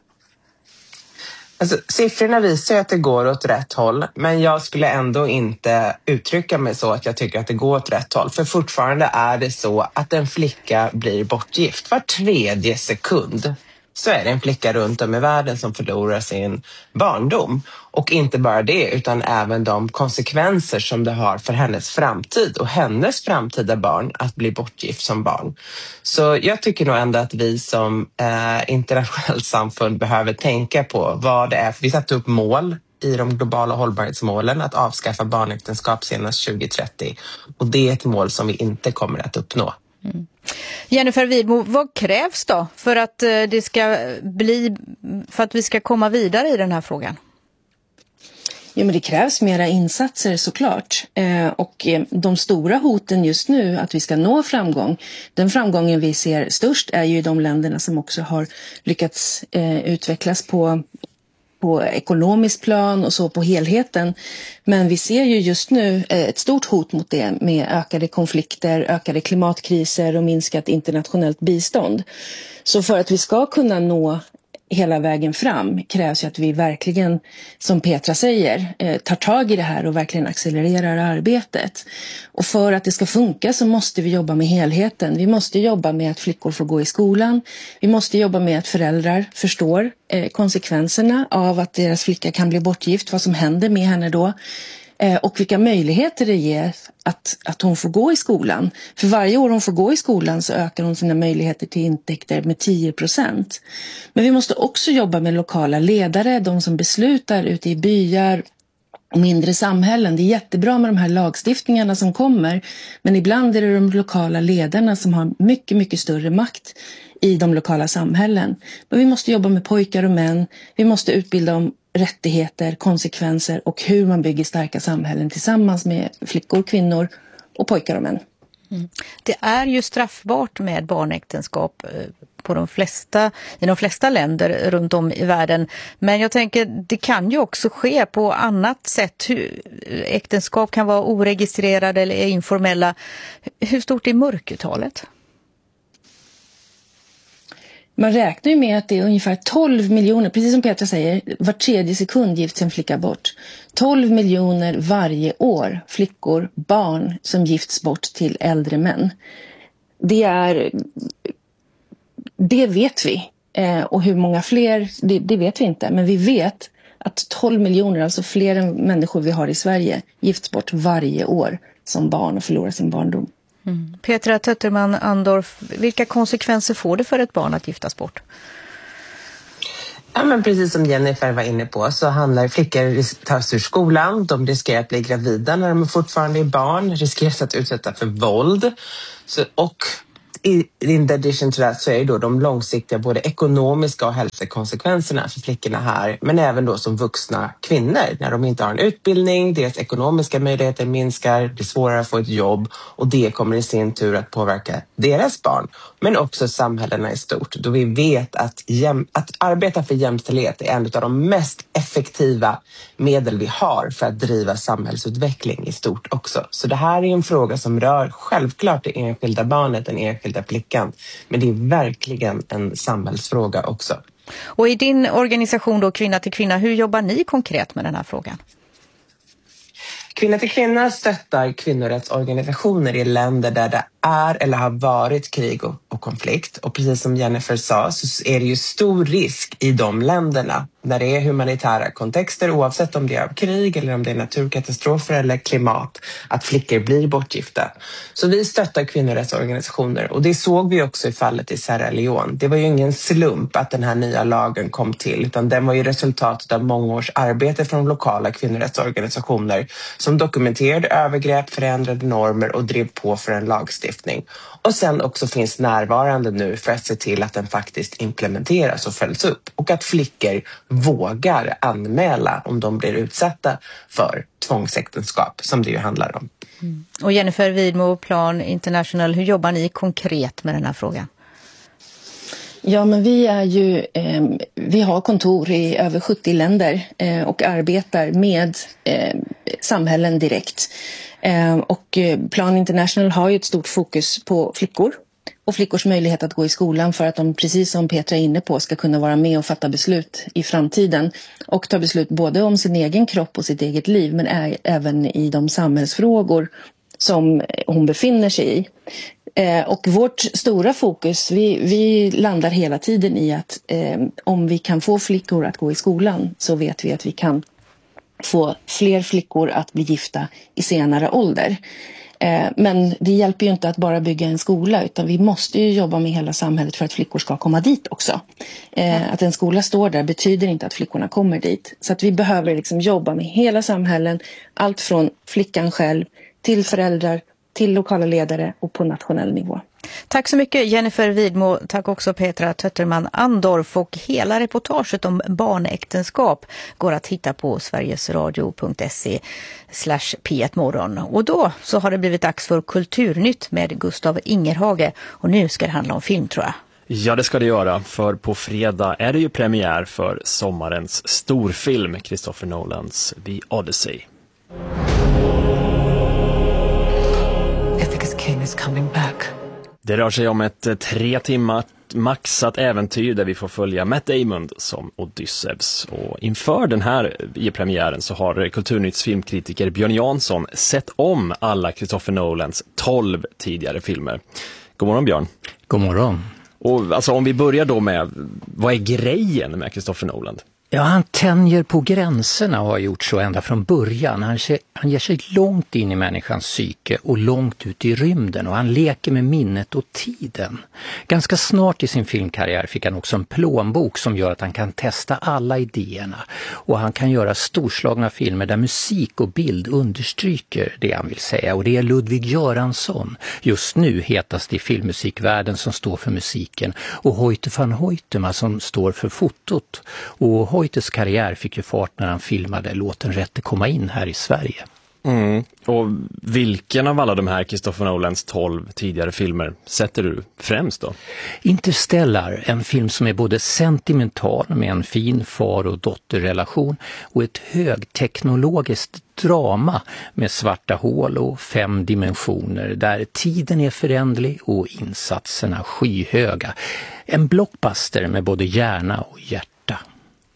Alltså, siffrorna visar att det går åt rätt håll, men jag skulle ändå inte uttrycka mig så att jag tycker att det går åt rätt håll. För fortfarande är det så att en flicka blir bortgift var tredje sekund. Så är det en flicka runt om i världen som förlorar sin barndom. Och inte bara det, utan även de konsekvenser som det har för hennes framtid och hennes framtida barn att bli bortgift som barn. Så jag tycker nog ändå att vi som eh, internationellt samfund behöver tänka på vad det är. För vi satte upp mål i de globala hållbarhetsmålen att avskaffa barnäktenskap senast tjugo trettio. Och det är ett mål som vi inte kommer att uppnå. Mm. Jennifer Widmo, vad krävs då för att det ska bli, för att vi ska komma vidare i den här frågan? Ja, men det krävs mera insatser såklart. Eh, och de stora hoten just nu att vi ska nå framgång, den framgången vi ser störst är ju i de länderna som också har lyckats eh, utvecklas på på ekonomiskt plan och så på helheten. Men vi ser ju just nu ett stort hot mot det med ökade konflikter, ökade klimatkriser och minskat internationellt bistånd. Så för att vi ska kunna nå hela vägen fram krävs ju att vi verkligen, som Petra säger, tar tag i det här och verkligen accelererar arbetet. Och för att det ska funka så måste vi jobba med helheten. Vi måste jobba med att flickor får gå i skolan. Vi måste jobba med att föräldrar förstår konsekvenserna av att deras flicka kan bli bortgift, vad som händer med henne då. Och vilka möjligheter det ger att, att hon får gå i skolan. För varje år hon får gå i skolan så ökar hon sina möjligheter till intäkter med tio procent. Men vi måste också jobba med lokala ledare, de som beslutar ute i byar och mindre samhällen. Det är jättebra med de här lagstiftningarna som kommer, men ibland är det de lokala ledarna som har mycket, mycket större makt i de lokala samhällen. Men vi måste jobba med pojkar och män, vi måste utbilda om rättigheter, konsekvenser och hur man bygger starka samhällen tillsammans med flickor, kvinnor och pojkar och män. Mm. Det är ju straffbart med barnäktenskap på de flesta, i de flesta länder runt om i världen. Men jag tänker, det kan ju också ske på annat sätt. Hur, äktenskap kan vara oregistrerade eller informella. Hur stort är mörkertalet? Man räknar ju med att det är ungefär tolv miljoner, precis som Petra säger, var tredje sekund gifts en flicka bort. tolv miljoner varje år flickor, barn som gifts bort till äldre män. Det är det vet vi. Eh, och hur många fler, det, det vet vi inte. Men vi vet att tolv miljoner, alltså fler än människor vi har i Sverige, gifts bort varje år som barn och förlorar sin barndom. Mm. Petra Tötterman Andorf, vilka konsekvenser får det för ett barn att giftas bort? Ja, men precis som Jennifer var inne på så handlar flickor tas ur skolan. De riskerar att bli gravida när de är fortfarande är barn. Riskerar att utsätta för våld. Så, och in addition to that så är då de långsiktiga både ekonomiska och hälsokonsekvenserna för flickorna här, men även då som vuxna kvinnor. När de inte har en utbildning, deras ekonomiska möjligheter minskar, det är svårare att få ett jobb och det kommer i sin tur att påverka deras barn, men också samhällena i stort. Då vi vet att, jäm, att arbeta för jämställdhet är en av de mest effektiva medel vi har för att driva samhällsutveckling i stort också. Så det här är en fråga som rör självklart det enskilda barnet, den enskilda flickan. Men det är verkligen en samhällsfråga också. Och i din organisation då, Kvinna till kvinna, hur jobbar ni konkret med den här frågan? Kvinna till kvinna stöttar kvinnorättsorganisationer i länder där det är eller har varit krig och, och konflikt. Och precis som Jennifer sa så är det ju stor risk i de länderna när det är humanitära kontexter, oavsett om det är av krig eller om det är naturkatastrofer eller klimat, att flickor blir bortgifta. Så vi stöttar kvinnorättsorganisationer och det såg vi också i fallet i Sierra Leone. Det var ju ingen slump att den här nya lagen kom till, utan den var ju resultatet av många års arbete från lokala kvinnorättsorganisationer som dokumenterade övergrepp, förändrade normer och drev på för en lagstiftning. Och sen också finns närvarande nu för att se till att den faktiskt implementeras och följs upp. Och att flickor vågar anmäla om de blir utsatta för tvångsäktenskap, som det ju handlar om. Mm. Och Jennifer Widmo, Plan International, hur jobbar ni konkret med den här frågan? Ja, men vi är ju, eh, vi har kontor i över sjuttio länder eh, och arbetar med eh, samhällen direkt. Eh, och Plan International har ju ett stort fokus på flickor och flickors möjlighet att gå i skolan för att de, precis som Petra är inne på, ska kunna vara med och fatta beslut i framtiden och ta beslut både om sin egen kropp och sitt eget liv, men är, även i de samhällsfrågor som hon befinner sig i. Eh, och vårt stora fokus, vi, vi landar hela tiden i att eh, om vi kan få flickor att gå i skolan så vet vi att vi kan få fler flickor att bli gifta i senare ålder. Eh, men det hjälper ju inte att bara bygga en skola, utan vi måste ju jobba med hela samhället för att flickor ska komma dit också. Eh, att en skola står där betyder inte att flickorna kommer dit. Så att vi behöver liksom jobba med hela samhällen, allt från flickan själv till föräldrar, till lokala ledare och på nationell nivå. Tack så mycket Jennifer Widmo, tack också Petra Tötterman Andorf, och hela reportaget om barnäktenskap går att hitta på sverigesradio.se slash P ett morgon. Och då så har det blivit dags för Kulturnytt med Gustav Ingerhage, och nu ska det handla om film, tror jag. Ja, det ska det göra, för på fredag är det ju premiär för sommarens storfilm, Christopher Nolans The Odyssey. Ithaca's king is coming back. Det rör sig om ett tre timmar maxat äventyr där vi får följa Matt Damon som Odysseus. Och inför den här i premiären så har Kulturnytts filmkritiker Björn Jansson sett om alla Christopher Nolans tolv tidigare filmer. God morgon Björn. God morgon. Och alltså om vi börjar då med, vad är grejen med Christopher Nolan? Ja, han tänjer på gränserna och har gjort så ända från början. Han, han ger sig långt in i människans psyke och långt ut i rymden, och han leker med minnet och tiden. Ganska snart i sin filmkarriär fick han också en plånbok som gör att han kan testa alla idéerna. Och han kan göra storslagna filmer där musik och bild understryker det han vill säga. Och det är Ludwig Göransson, just nu hetast i filmmusikvärlden, som står för musiken, och Hoyte van Hoytema som står för fotot. Och Hoytes karriär fick ju fart när han filmade Låten rätte komma in här i Sverige. Mm. Och vilken av alla de här Christopher Nolans tolv tidigare filmer sätter du främst då? Interstellar, en film som är både sentimental med en fin far- och dotterrelation, och ett högteknologiskt drama med svarta hål och fem dimensioner där tiden är förändlig och insatserna skyhöga. En blockbuster med både hjärna och hjärta.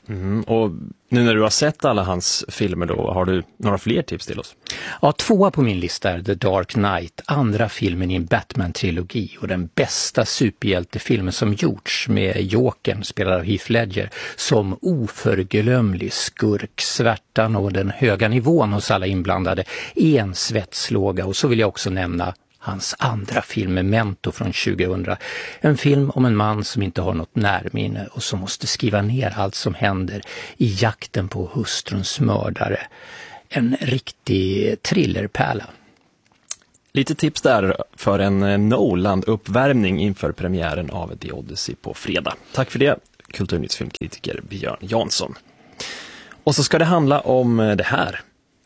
Mm, och nu när du har sett alla hans filmer då, har du några fler tips till oss? Ja, tvåa på min lista är The Dark Knight, andra filmen i en Batman-trilogi och den bästa superhjältefilmen som gjorts med Jokern, spelad av Heath Ledger, som oförglömlig skurk. Svärtan och den höga nivån hos alla inblandade är en svetslåga. Och så vill jag också nämna hans andra film Memento från tjugohundra. En film om en man som inte har något närminne och som måste skriva ner allt som händer i jakten på hustruns mördare. En riktig thrillerpärla. Lite tips där för en Nolan-uppvärmning inför premiären av The Odyssey på fredag. Tack för det, kulturnyttsfilmkritiker Björn Jansson. Och så ska det handla om det här.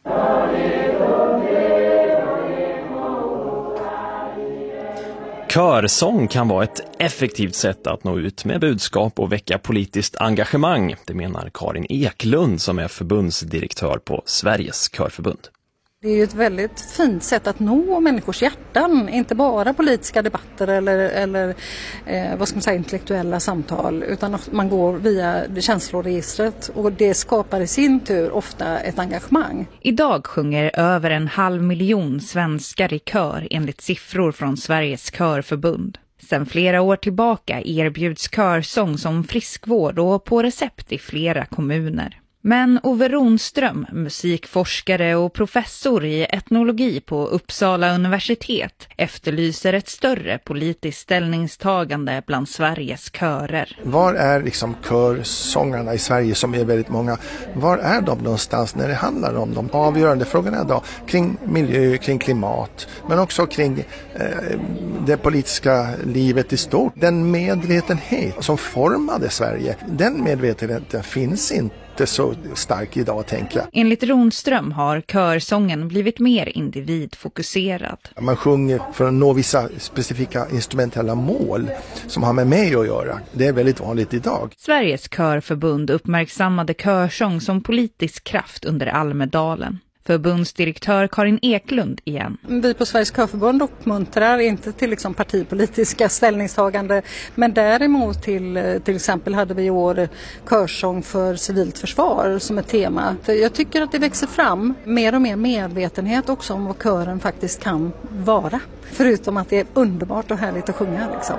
Körsång kan vara ett effektivt sätt att nå ut med budskap och väcka politiskt engagemang, det menar Karin Eklund som är förbundsdirektör på Sveriges körförbund. Det är ju ett väldigt fint sätt att nå människors hjärtan, inte bara politiska debatter eller, eller eh, vad ska man säga, intellektuella samtal, utan man går via känsloregistret och det skapar i sin tur ofta ett engagemang. Idag sjunger över en halv miljon svenskar i kör enligt siffror från Sveriges körförbund. Sedan flera år tillbaka erbjuds körsång som friskvård och på recept i flera kommuner. Men Ove Ronström, musikforskare och professor i etnologi på Uppsala universitet, efterlyser ett större politiskt ställningstagande bland Sveriges körer. Var är liksom körsångarna i Sverige som är väldigt många? Var är de någonstans när det handlar om de avgörande frågorna då? Kring miljö, kring klimat, men också kring eh, det politiska livet i stort. Den medvetenhet som formade Sverige, den medvetenheten finns inte. Inte så stark idag, tänker jag. Enligt Ronström har körsången blivit mer individfokuserad. Man sjunger för att nå vissa specifika instrumentella mål som har med mig att göra. Det är väldigt vanligt idag. Sveriges körförbund uppmärksammade körsång som politisk kraft under Almedalen. Förbundsdirektör Karin Eklund igen. Vi på Sveriges körförbund uppmuntrar inte till liksom partipolitiska ställningstagande, men däremot till till exempel hade vi i år körsång för civilt försvar som ett tema. Jag tycker att det växer fram mer och mer medvetenhet också om vad kören faktiskt kan vara. Förutom att det är underbart och härligt att sjunga liksom.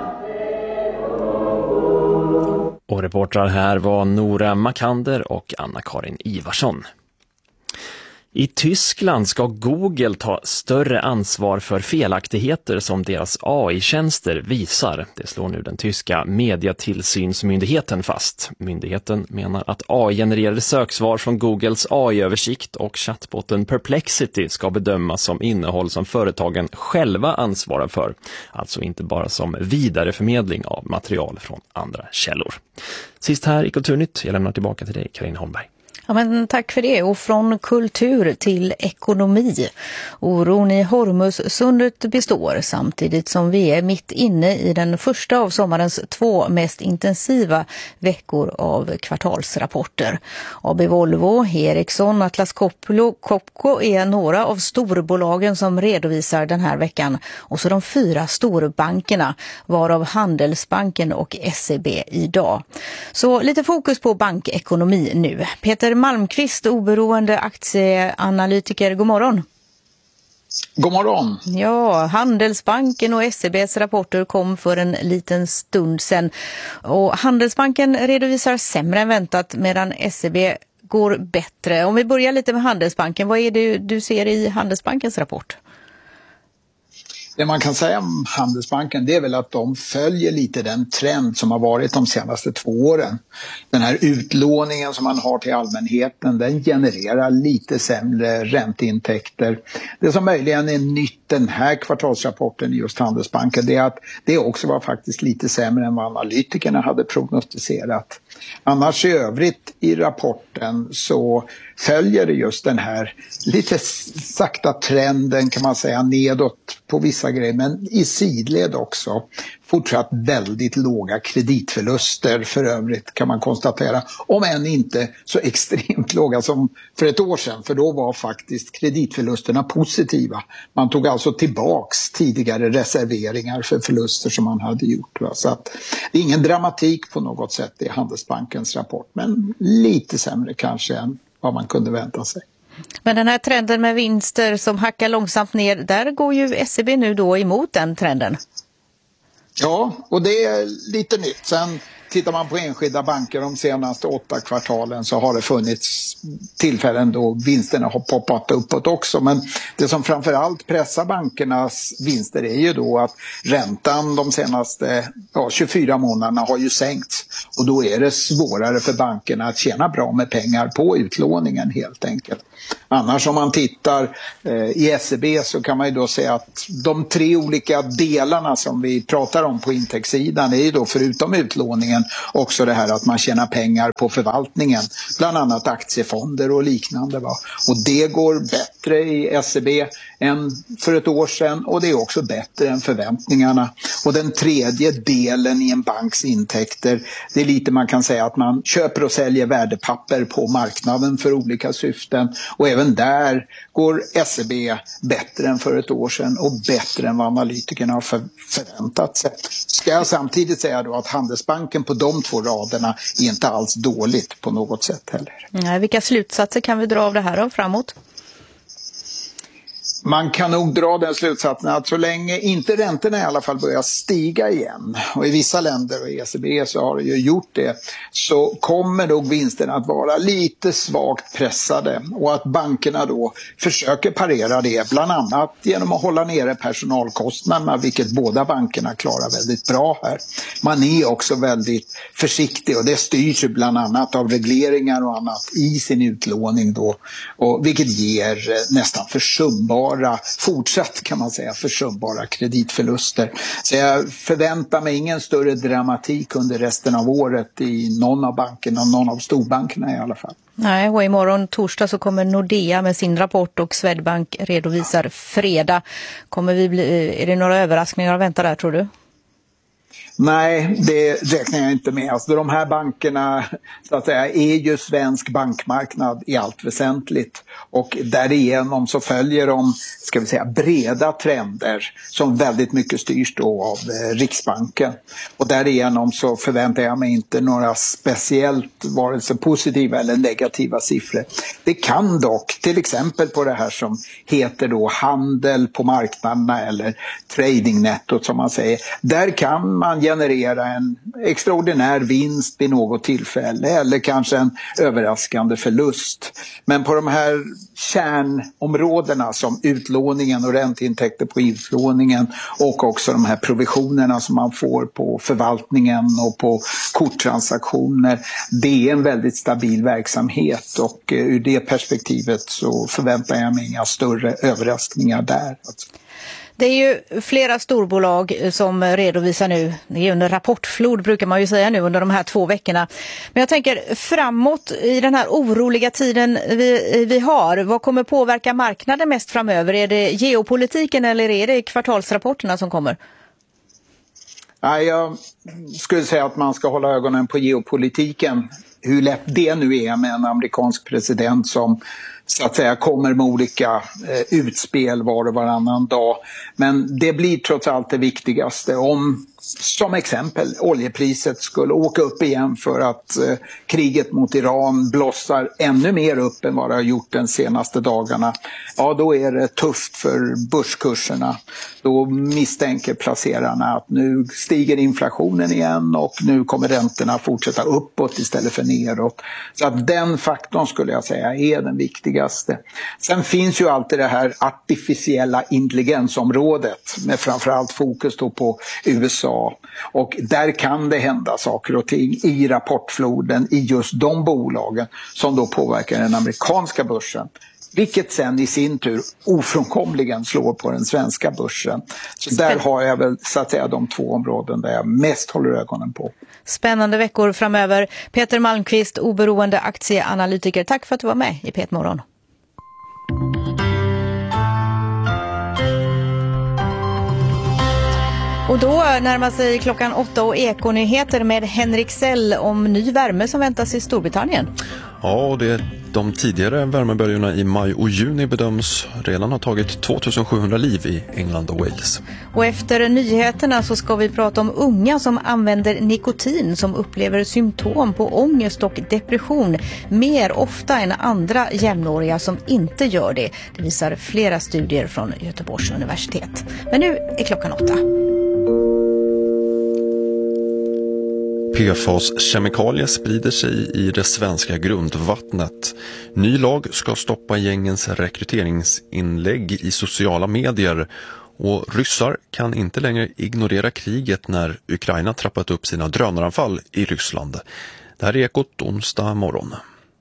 Och reportrar här var Nora Makander och Anna-Karin Ivarsson. I Tyskland ska Google ta större ansvar för felaktigheter som deras A I-tjänster visar. Det slår nu den tyska mediatillsynsmyndigheten fast. Myndigheten menar att A I-genererade söksvar från Googles A I-översikt och chattbotten Perplexity ska bedömas som innehåll som företagen själva ansvarar för. Alltså inte bara som vidareförmedling av material från andra källor. Sist här i Kulturnytt, jag lämnar tillbaka till dig, Karin Holmberg. Ja, men tack för det. Och från kultur till ekonomi. Oron i Hormuzsundet består samtidigt som vi är mitt inne i den första av sommarens två mest intensiva veckor av kvartalsrapporter. A B Volvo, Ericsson, Atlas Copco, Copco är några av storbolagen som redovisar den här veckan. Och så de fyra storbankerna, varav Handelsbanken och S E B idag. Så lite fokus på bankekonomi nu. Peter Malmqvist, oberoende aktieanalytiker, god morgon. God morgon. Ja, Handelsbanken och S E B:s rapporter kom för en liten stund sedan. Och Handelsbanken redovisar sämre än väntat medan S E B går bättre. Om vi börjar lite med Handelsbanken, vad är det du ser i Handelsbankens rapport? Det man kan säga om Handelsbanken, det är väl att de följer lite den trend som har varit de senaste två åren. Den här utlåningen som man har till allmänheten, den genererar lite sämre ränteintäkter. Det som möjligen är nytt den här kvartalsrapporten i just Handelsbanken, det är att det också var faktiskt lite sämre än vad analytikerna hade prognostiserat. Annars i övrigt i rapporten så följer det just den här lite sakta trenden kan man säga nedåt på vissa grejer, men i sidled också. Fortsatt väldigt låga kreditförluster för övrigt kan man konstatera. Om än inte så extremt låga som för ett år sedan. För då var faktiskt kreditförlusterna positiva. Man tog alltså tillbaks tidigare reserveringar för förluster som man hade gjort. Va? Så att det är ingen dramatik på något sätt i Handelsbankens rapport. Men lite sämre kanske än vad man kunde vänta sig. Men den här trenden med vinster som hackar långsamt ner, där går ju S E B nu då emot den trenden. Ja, och det är lite nytt. Sen tittar man på enskilda banker de senaste åtta kvartalen så har det funnits tillfällen då vinsterna har poppat uppåt också. Men det som framförallt pressar bankernas vinster är ju då att räntan de senaste ja, tjugofyra månaderna har ju sänkts. Och då är det svårare för bankerna att tjäna bra med pengar på utlåningen helt enkelt. Annars om man tittar eh, i S E B så kan man ju då säga att de tre olika delarna som vi pratar om på intäktssidan är ju då förutom utlåningen också det här att man tjänar pengar på förvaltningen. Bland annat aktiefonder och liknande. Va? Och det går bättre i S E B än för ett år sedan och det är också bättre än förväntningarna. Och den tredje delen i en banks intäkter, det är lite man kan säga att man köper och säljer värdepapper på marknaden för olika syften. Och även där går S E B bättre än för ett år sedan och bättre än vad analytikerna har för, förväntat sig. Ska jag samtidigt säga då att Handelsbanken på de två raderna är inte alls dåligt på något sätt heller. Nej, vilka slutsatser kan vi dra av det här då framåt? Man kan nog dra den slutsatsen att så länge inte räntorna i alla fall börjar stiga igen, och i vissa länder och i E C B så har det ju gjort det, så kommer nog vinsterna att vara lite svagt pressade och att bankerna då försöker parera det bland annat genom att hålla nere personalkostnaderna, vilket båda bankerna klarar väldigt bra här. Man är också väldigt försiktig och det styrs ju bland annat av regleringar och annat i sin utlåning då, och vilket ger nästan försumbara fortsatt kan man säga försumbara kreditförluster. Så jag förväntar mig ingen större dramatik under resten av året i någon av bankerna, någon av storbankerna i alla fall. Nej, och imorgon torsdag så kommer Nordea med sin rapport och Swedbank redovisar fredag. Kommer vi bli, är det några överraskningar att vänta där tror du? Nej, det räknar jag inte med. Alltså, de här bankerna så att säga, är ju svensk bankmarknad i allt väsentligt. Och därigenom så följer de ska vi säga, breda trender som väldigt mycket styrs då av eh, Riksbanken. Och därigenom så förväntar jag mig inte några speciellt vare sig positiva eller negativa siffror. Det kan dock till exempel på det här som heter då handel på marknaderna eller tradingnettot som man säger. Där kan man generera en extraordinär vinst vid något tillfälle eller kanske en överraskande förlust. Men på de här kärnområdena som utlåningen och ränteintäkter på utlåningen och också de här provisionerna som man får på förvaltningen och på korttransaktioner, det är en väldigt stabil verksamhet och ur det perspektivet så förväntar jag mig inga större överraskningar där. Det är ju flera storbolag som redovisar nu, det är under rapportflod brukar man ju säga nu under de här två veckorna. Men jag tänker framåt i den här oroliga tiden vi, vi har, vad kommer påverka marknaden mest framöver? Är det geopolitiken eller är det kvartalsrapporterna som kommer? Nej, jag skulle säga att man ska hålla ögonen på geopolitiken. Hur lätt det nu är med en amerikansk president som så att säga kommer med olika eh, utspel var och varannan dag. Men det blir trots allt det viktigaste. Om som exempel oljepriset skulle åka upp igen för att eh, kriget mot Iran blossar ännu mer upp än vad det har gjort den senaste dagarna. Ja, då är det tufft för börskurserna. Då misstänker placerarna att nu stiger inflationen igen och nu kommer räntorna fortsätta uppåt istället för neråt. Så att den faktorn skulle jag säga är den viktigaste. Sen finns ju alltid det här artificiella intelligensområdet med framförallt fokus då på U S A. Och där kan det hända saker och ting i rapportfloden i just de bolagen som då påverkar den amerikanska börsen. Vilket sen i sin tur ofrånkomligen slår på den svenska börsen. Så där har jag väl så att säga de två områden där jag mest håller ögonen på. Spännande veckor framöver. Peter Malmqvist, oberoende aktieanalytiker. Tack för att du var med i P ett Morgon. Och då närmar sig klockan åtta och Ekonyheter med Henrik Sell om ny värme som väntas i Storbritannien. Ja, och det de tidigare värmeböljorna i maj och juni bedöms redan ha tagit tvåtusensjuhundra liv i England och Wales. Och efter nyheterna så ska vi prata om unga som använder nikotin som upplever symptom på ångest och depression mer ofta än andra jämnåriga som inte gör det. Det visar flera studier från Göteborgs universitet. Men nu är klockan åtta. P F A-kemikalier sprider sig i det svenska grundvattnet. Ny lag ska stoppa gängens rekryteringsinlägg i sociala medier. Och ryssar kan inte längre ignorera kriget när Ukraina trappat upp sina drönaranfall i Ryssland. Det här är Ekot onsdag morgon.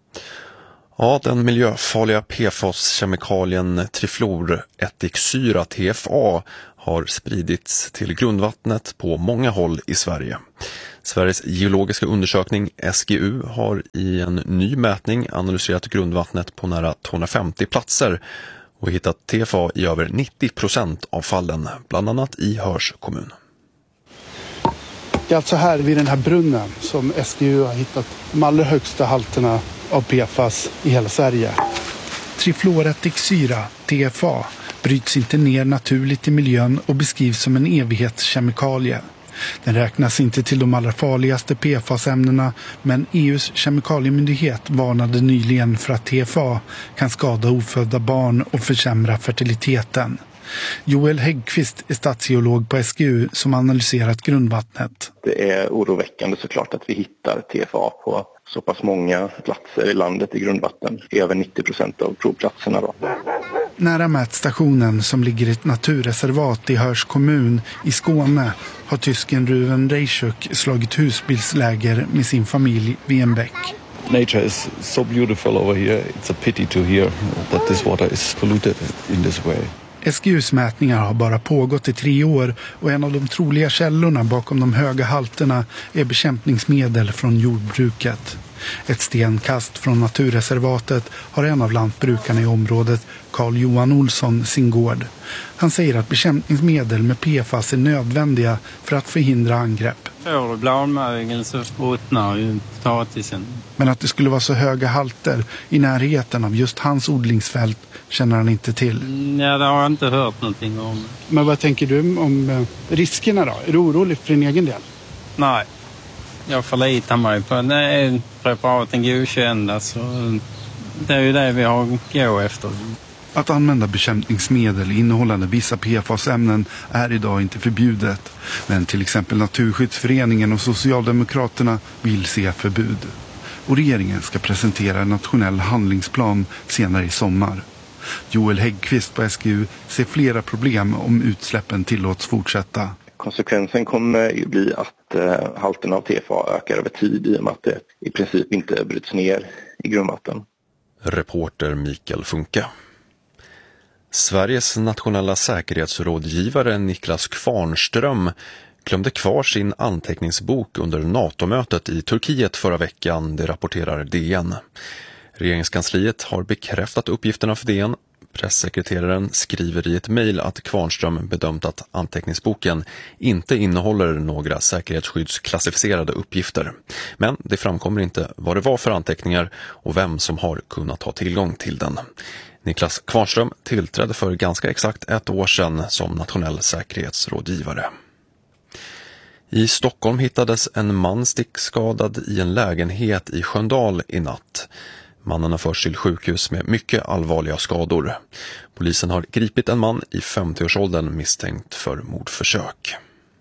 Ja, den miljöfarliga P F A-kemikalien trifluorättiksyra T F A har spridits till grundvattnet på många håll i Sverige. Sveriges geologiska undersökning S G U har i en ny mätning analyserat grundvattnet på nära tvåhundrafemtio platser och hittat T F A i över nittio procent av fallen, bland annat i Höörs kommun. Det är alltså här vid den här brunnen som S G U har hittat de allra högsta halterna av P F A S i hela Sverige. Trifluorättiksyra, T F A, bryts inte ner naturligt i miljön och beskrivs som en evighetskemikalie. Den räknas inte till de allra farligaste P F A S-ämnena, men E U:s kemikaliemyndighet varnade nyligen för att T F A kan skada ofödda barn och försämra fertiliteten. Joel Häggqvist är statsgeolog på S G U som analyserat grundvattnet. Det är oroväckande såklart att vi hittar T F A på så pass många platser i landet i grundvatten. Över nittio procent av provplatserna då. Nära mätstationen som ligger i ett naturreservat i Höörs kommun i Skåne har tysken Ruven Reichuk slagit husbilsläger med sin familj vid en bäck. Nature is so beautiful over here. It's a pity to hear that this water is polluted in this way. S G U:s mätningar har bara pågått i tre år och en av de troliga källorna bakom de höga halterna är bekämpningsmedel från jordbruket. Ett stenkast från naturreservatet har en av lantbrukarna i området, Carl Johan Olsson, sin gård. Han säger att bekämpningsmedel med P F A S är nödvändiga för att förhindra angrepp. Får du bladmärgen så ruttnar ju potatisen. Men att det skulle vara så höga halter i närheten av just hans odlingsfält känner han inte till. Ja, det har jag inte hört någonting om. Men vad tänker du om riskerna då? Är du orolig för din egen del? Nej, jag förlitar mig på när preparaten godkända, så det är ju det vi har att gå efter. Att använda bekämpningsmedel innehållande vissa P F A S-ämnen är idag inte förbjudet. Men till exempel Naturskyddsföreningen och Socialdemokraterna vill se förbud. Och regeringen ska presentera en nationell handlingsplan senare i sommar. Joel Häggqvist på S G U ser flera problem om utsläppen tillåts fortsätta. Konsekvensen kommer ju bli att eh, halten av T F A ökar över tid i och med att det i princip inte bryts ner i grundvatten. Reporter Mikael Funke. Sveriges nationella säkerhetsrådgivare Niklas Kvarnström glömde kvar sin anteckningsbok under NATO-mötet i Turkiet förra veckan, det rapporterar D N. Regeringskansliet har bekräftat uppgifterna för D N. Pressekreteraren skriver i ett mejl att Kvarnström bedömt att anteckningsboken inte innehåller några säkerhetsskyddsklassificerade uppgifter. Men det framkommer inte vad det var för anteckningar och vem som har kunnat ha tillgång till den. Niklas Kvarnström tillträdde för ganska exakt ett år sedan som nationell säkerhetsrådgivare. I Stockholm hittades en man stickskadad i en lägenhet i Sköndal i natt. Mannen har förts till sjukhus med mycket allvarliga skador. Polisen har gripit en man i femtioårsåldern misstänkt för mordförsök.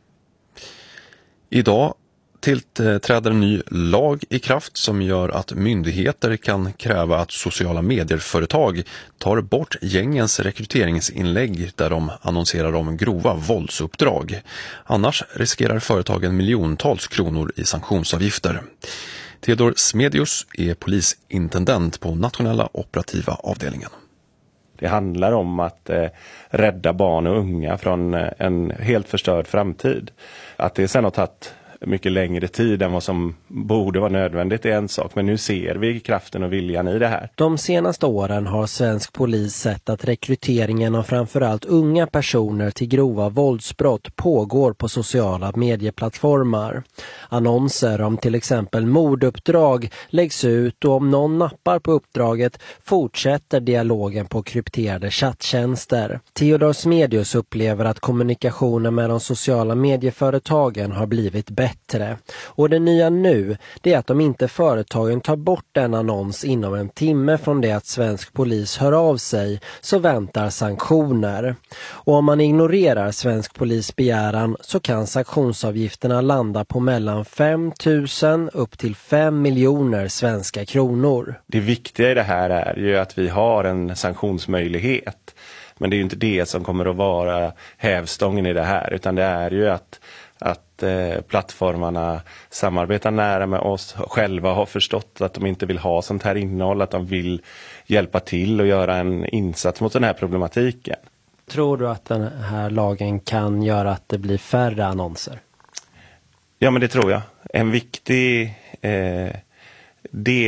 Idag tillträder en ny lag i kraft som gör att myndigheter kan kräva att sociala medier-företag tar bort gängens rekryteringsinlägg där de annonserar om grova våldsuppdrag. Annars riskerar företagen miljontals kronor i sanktionsavgifter. Theodor Smedius är polisintendent på nationella operativa avdelningen. Det handlar om att eh, rädda barn och unga från eh, en helt förstörd framtid. Att det sen har tagit mycket längre tid än vad som borde vara nödvändigt är en sak. Men nu ser vi kraften och viljan i det här. De senaste åren har svensk polis sett att rekryteringen av framförallt unga personer till grova våldsbrott pågår på sociala medieplattformar. Annonser om till exempel morduppdrag läggs ut och om någon nappar på uppdraget fortsätter dialogen på krypterade chatttjänster. Theodor Smedius upplever att kommunikationen med de sociala medieföretagen har blivit bättre. Och det nya nu det är att om inte företagen tar bort en annons inom en timme från det att svensk polis hör av sig så väntar sanktioner. Och om man ignorerar svensk polis begäran så kan sanktionsavgifterna landa på mellan fem tusen upp till fem miljoner svenska kronor. Det viktiga i det här är ju att vi har en sanktionsmöjlighet. Men det är ju inte det som kommer att vara hävstången i det här, utan det är ju att, att eh, plattformarna samarbetar nära med oss, själva har förstått att de inte vill ha sånt här innehåll, att de vill hjälpa till och göra en insats mot den här problematiken. Tror du att den här lagen kan göra att det blir färre annonser? Ja, men det tror jag. En viktig eh, del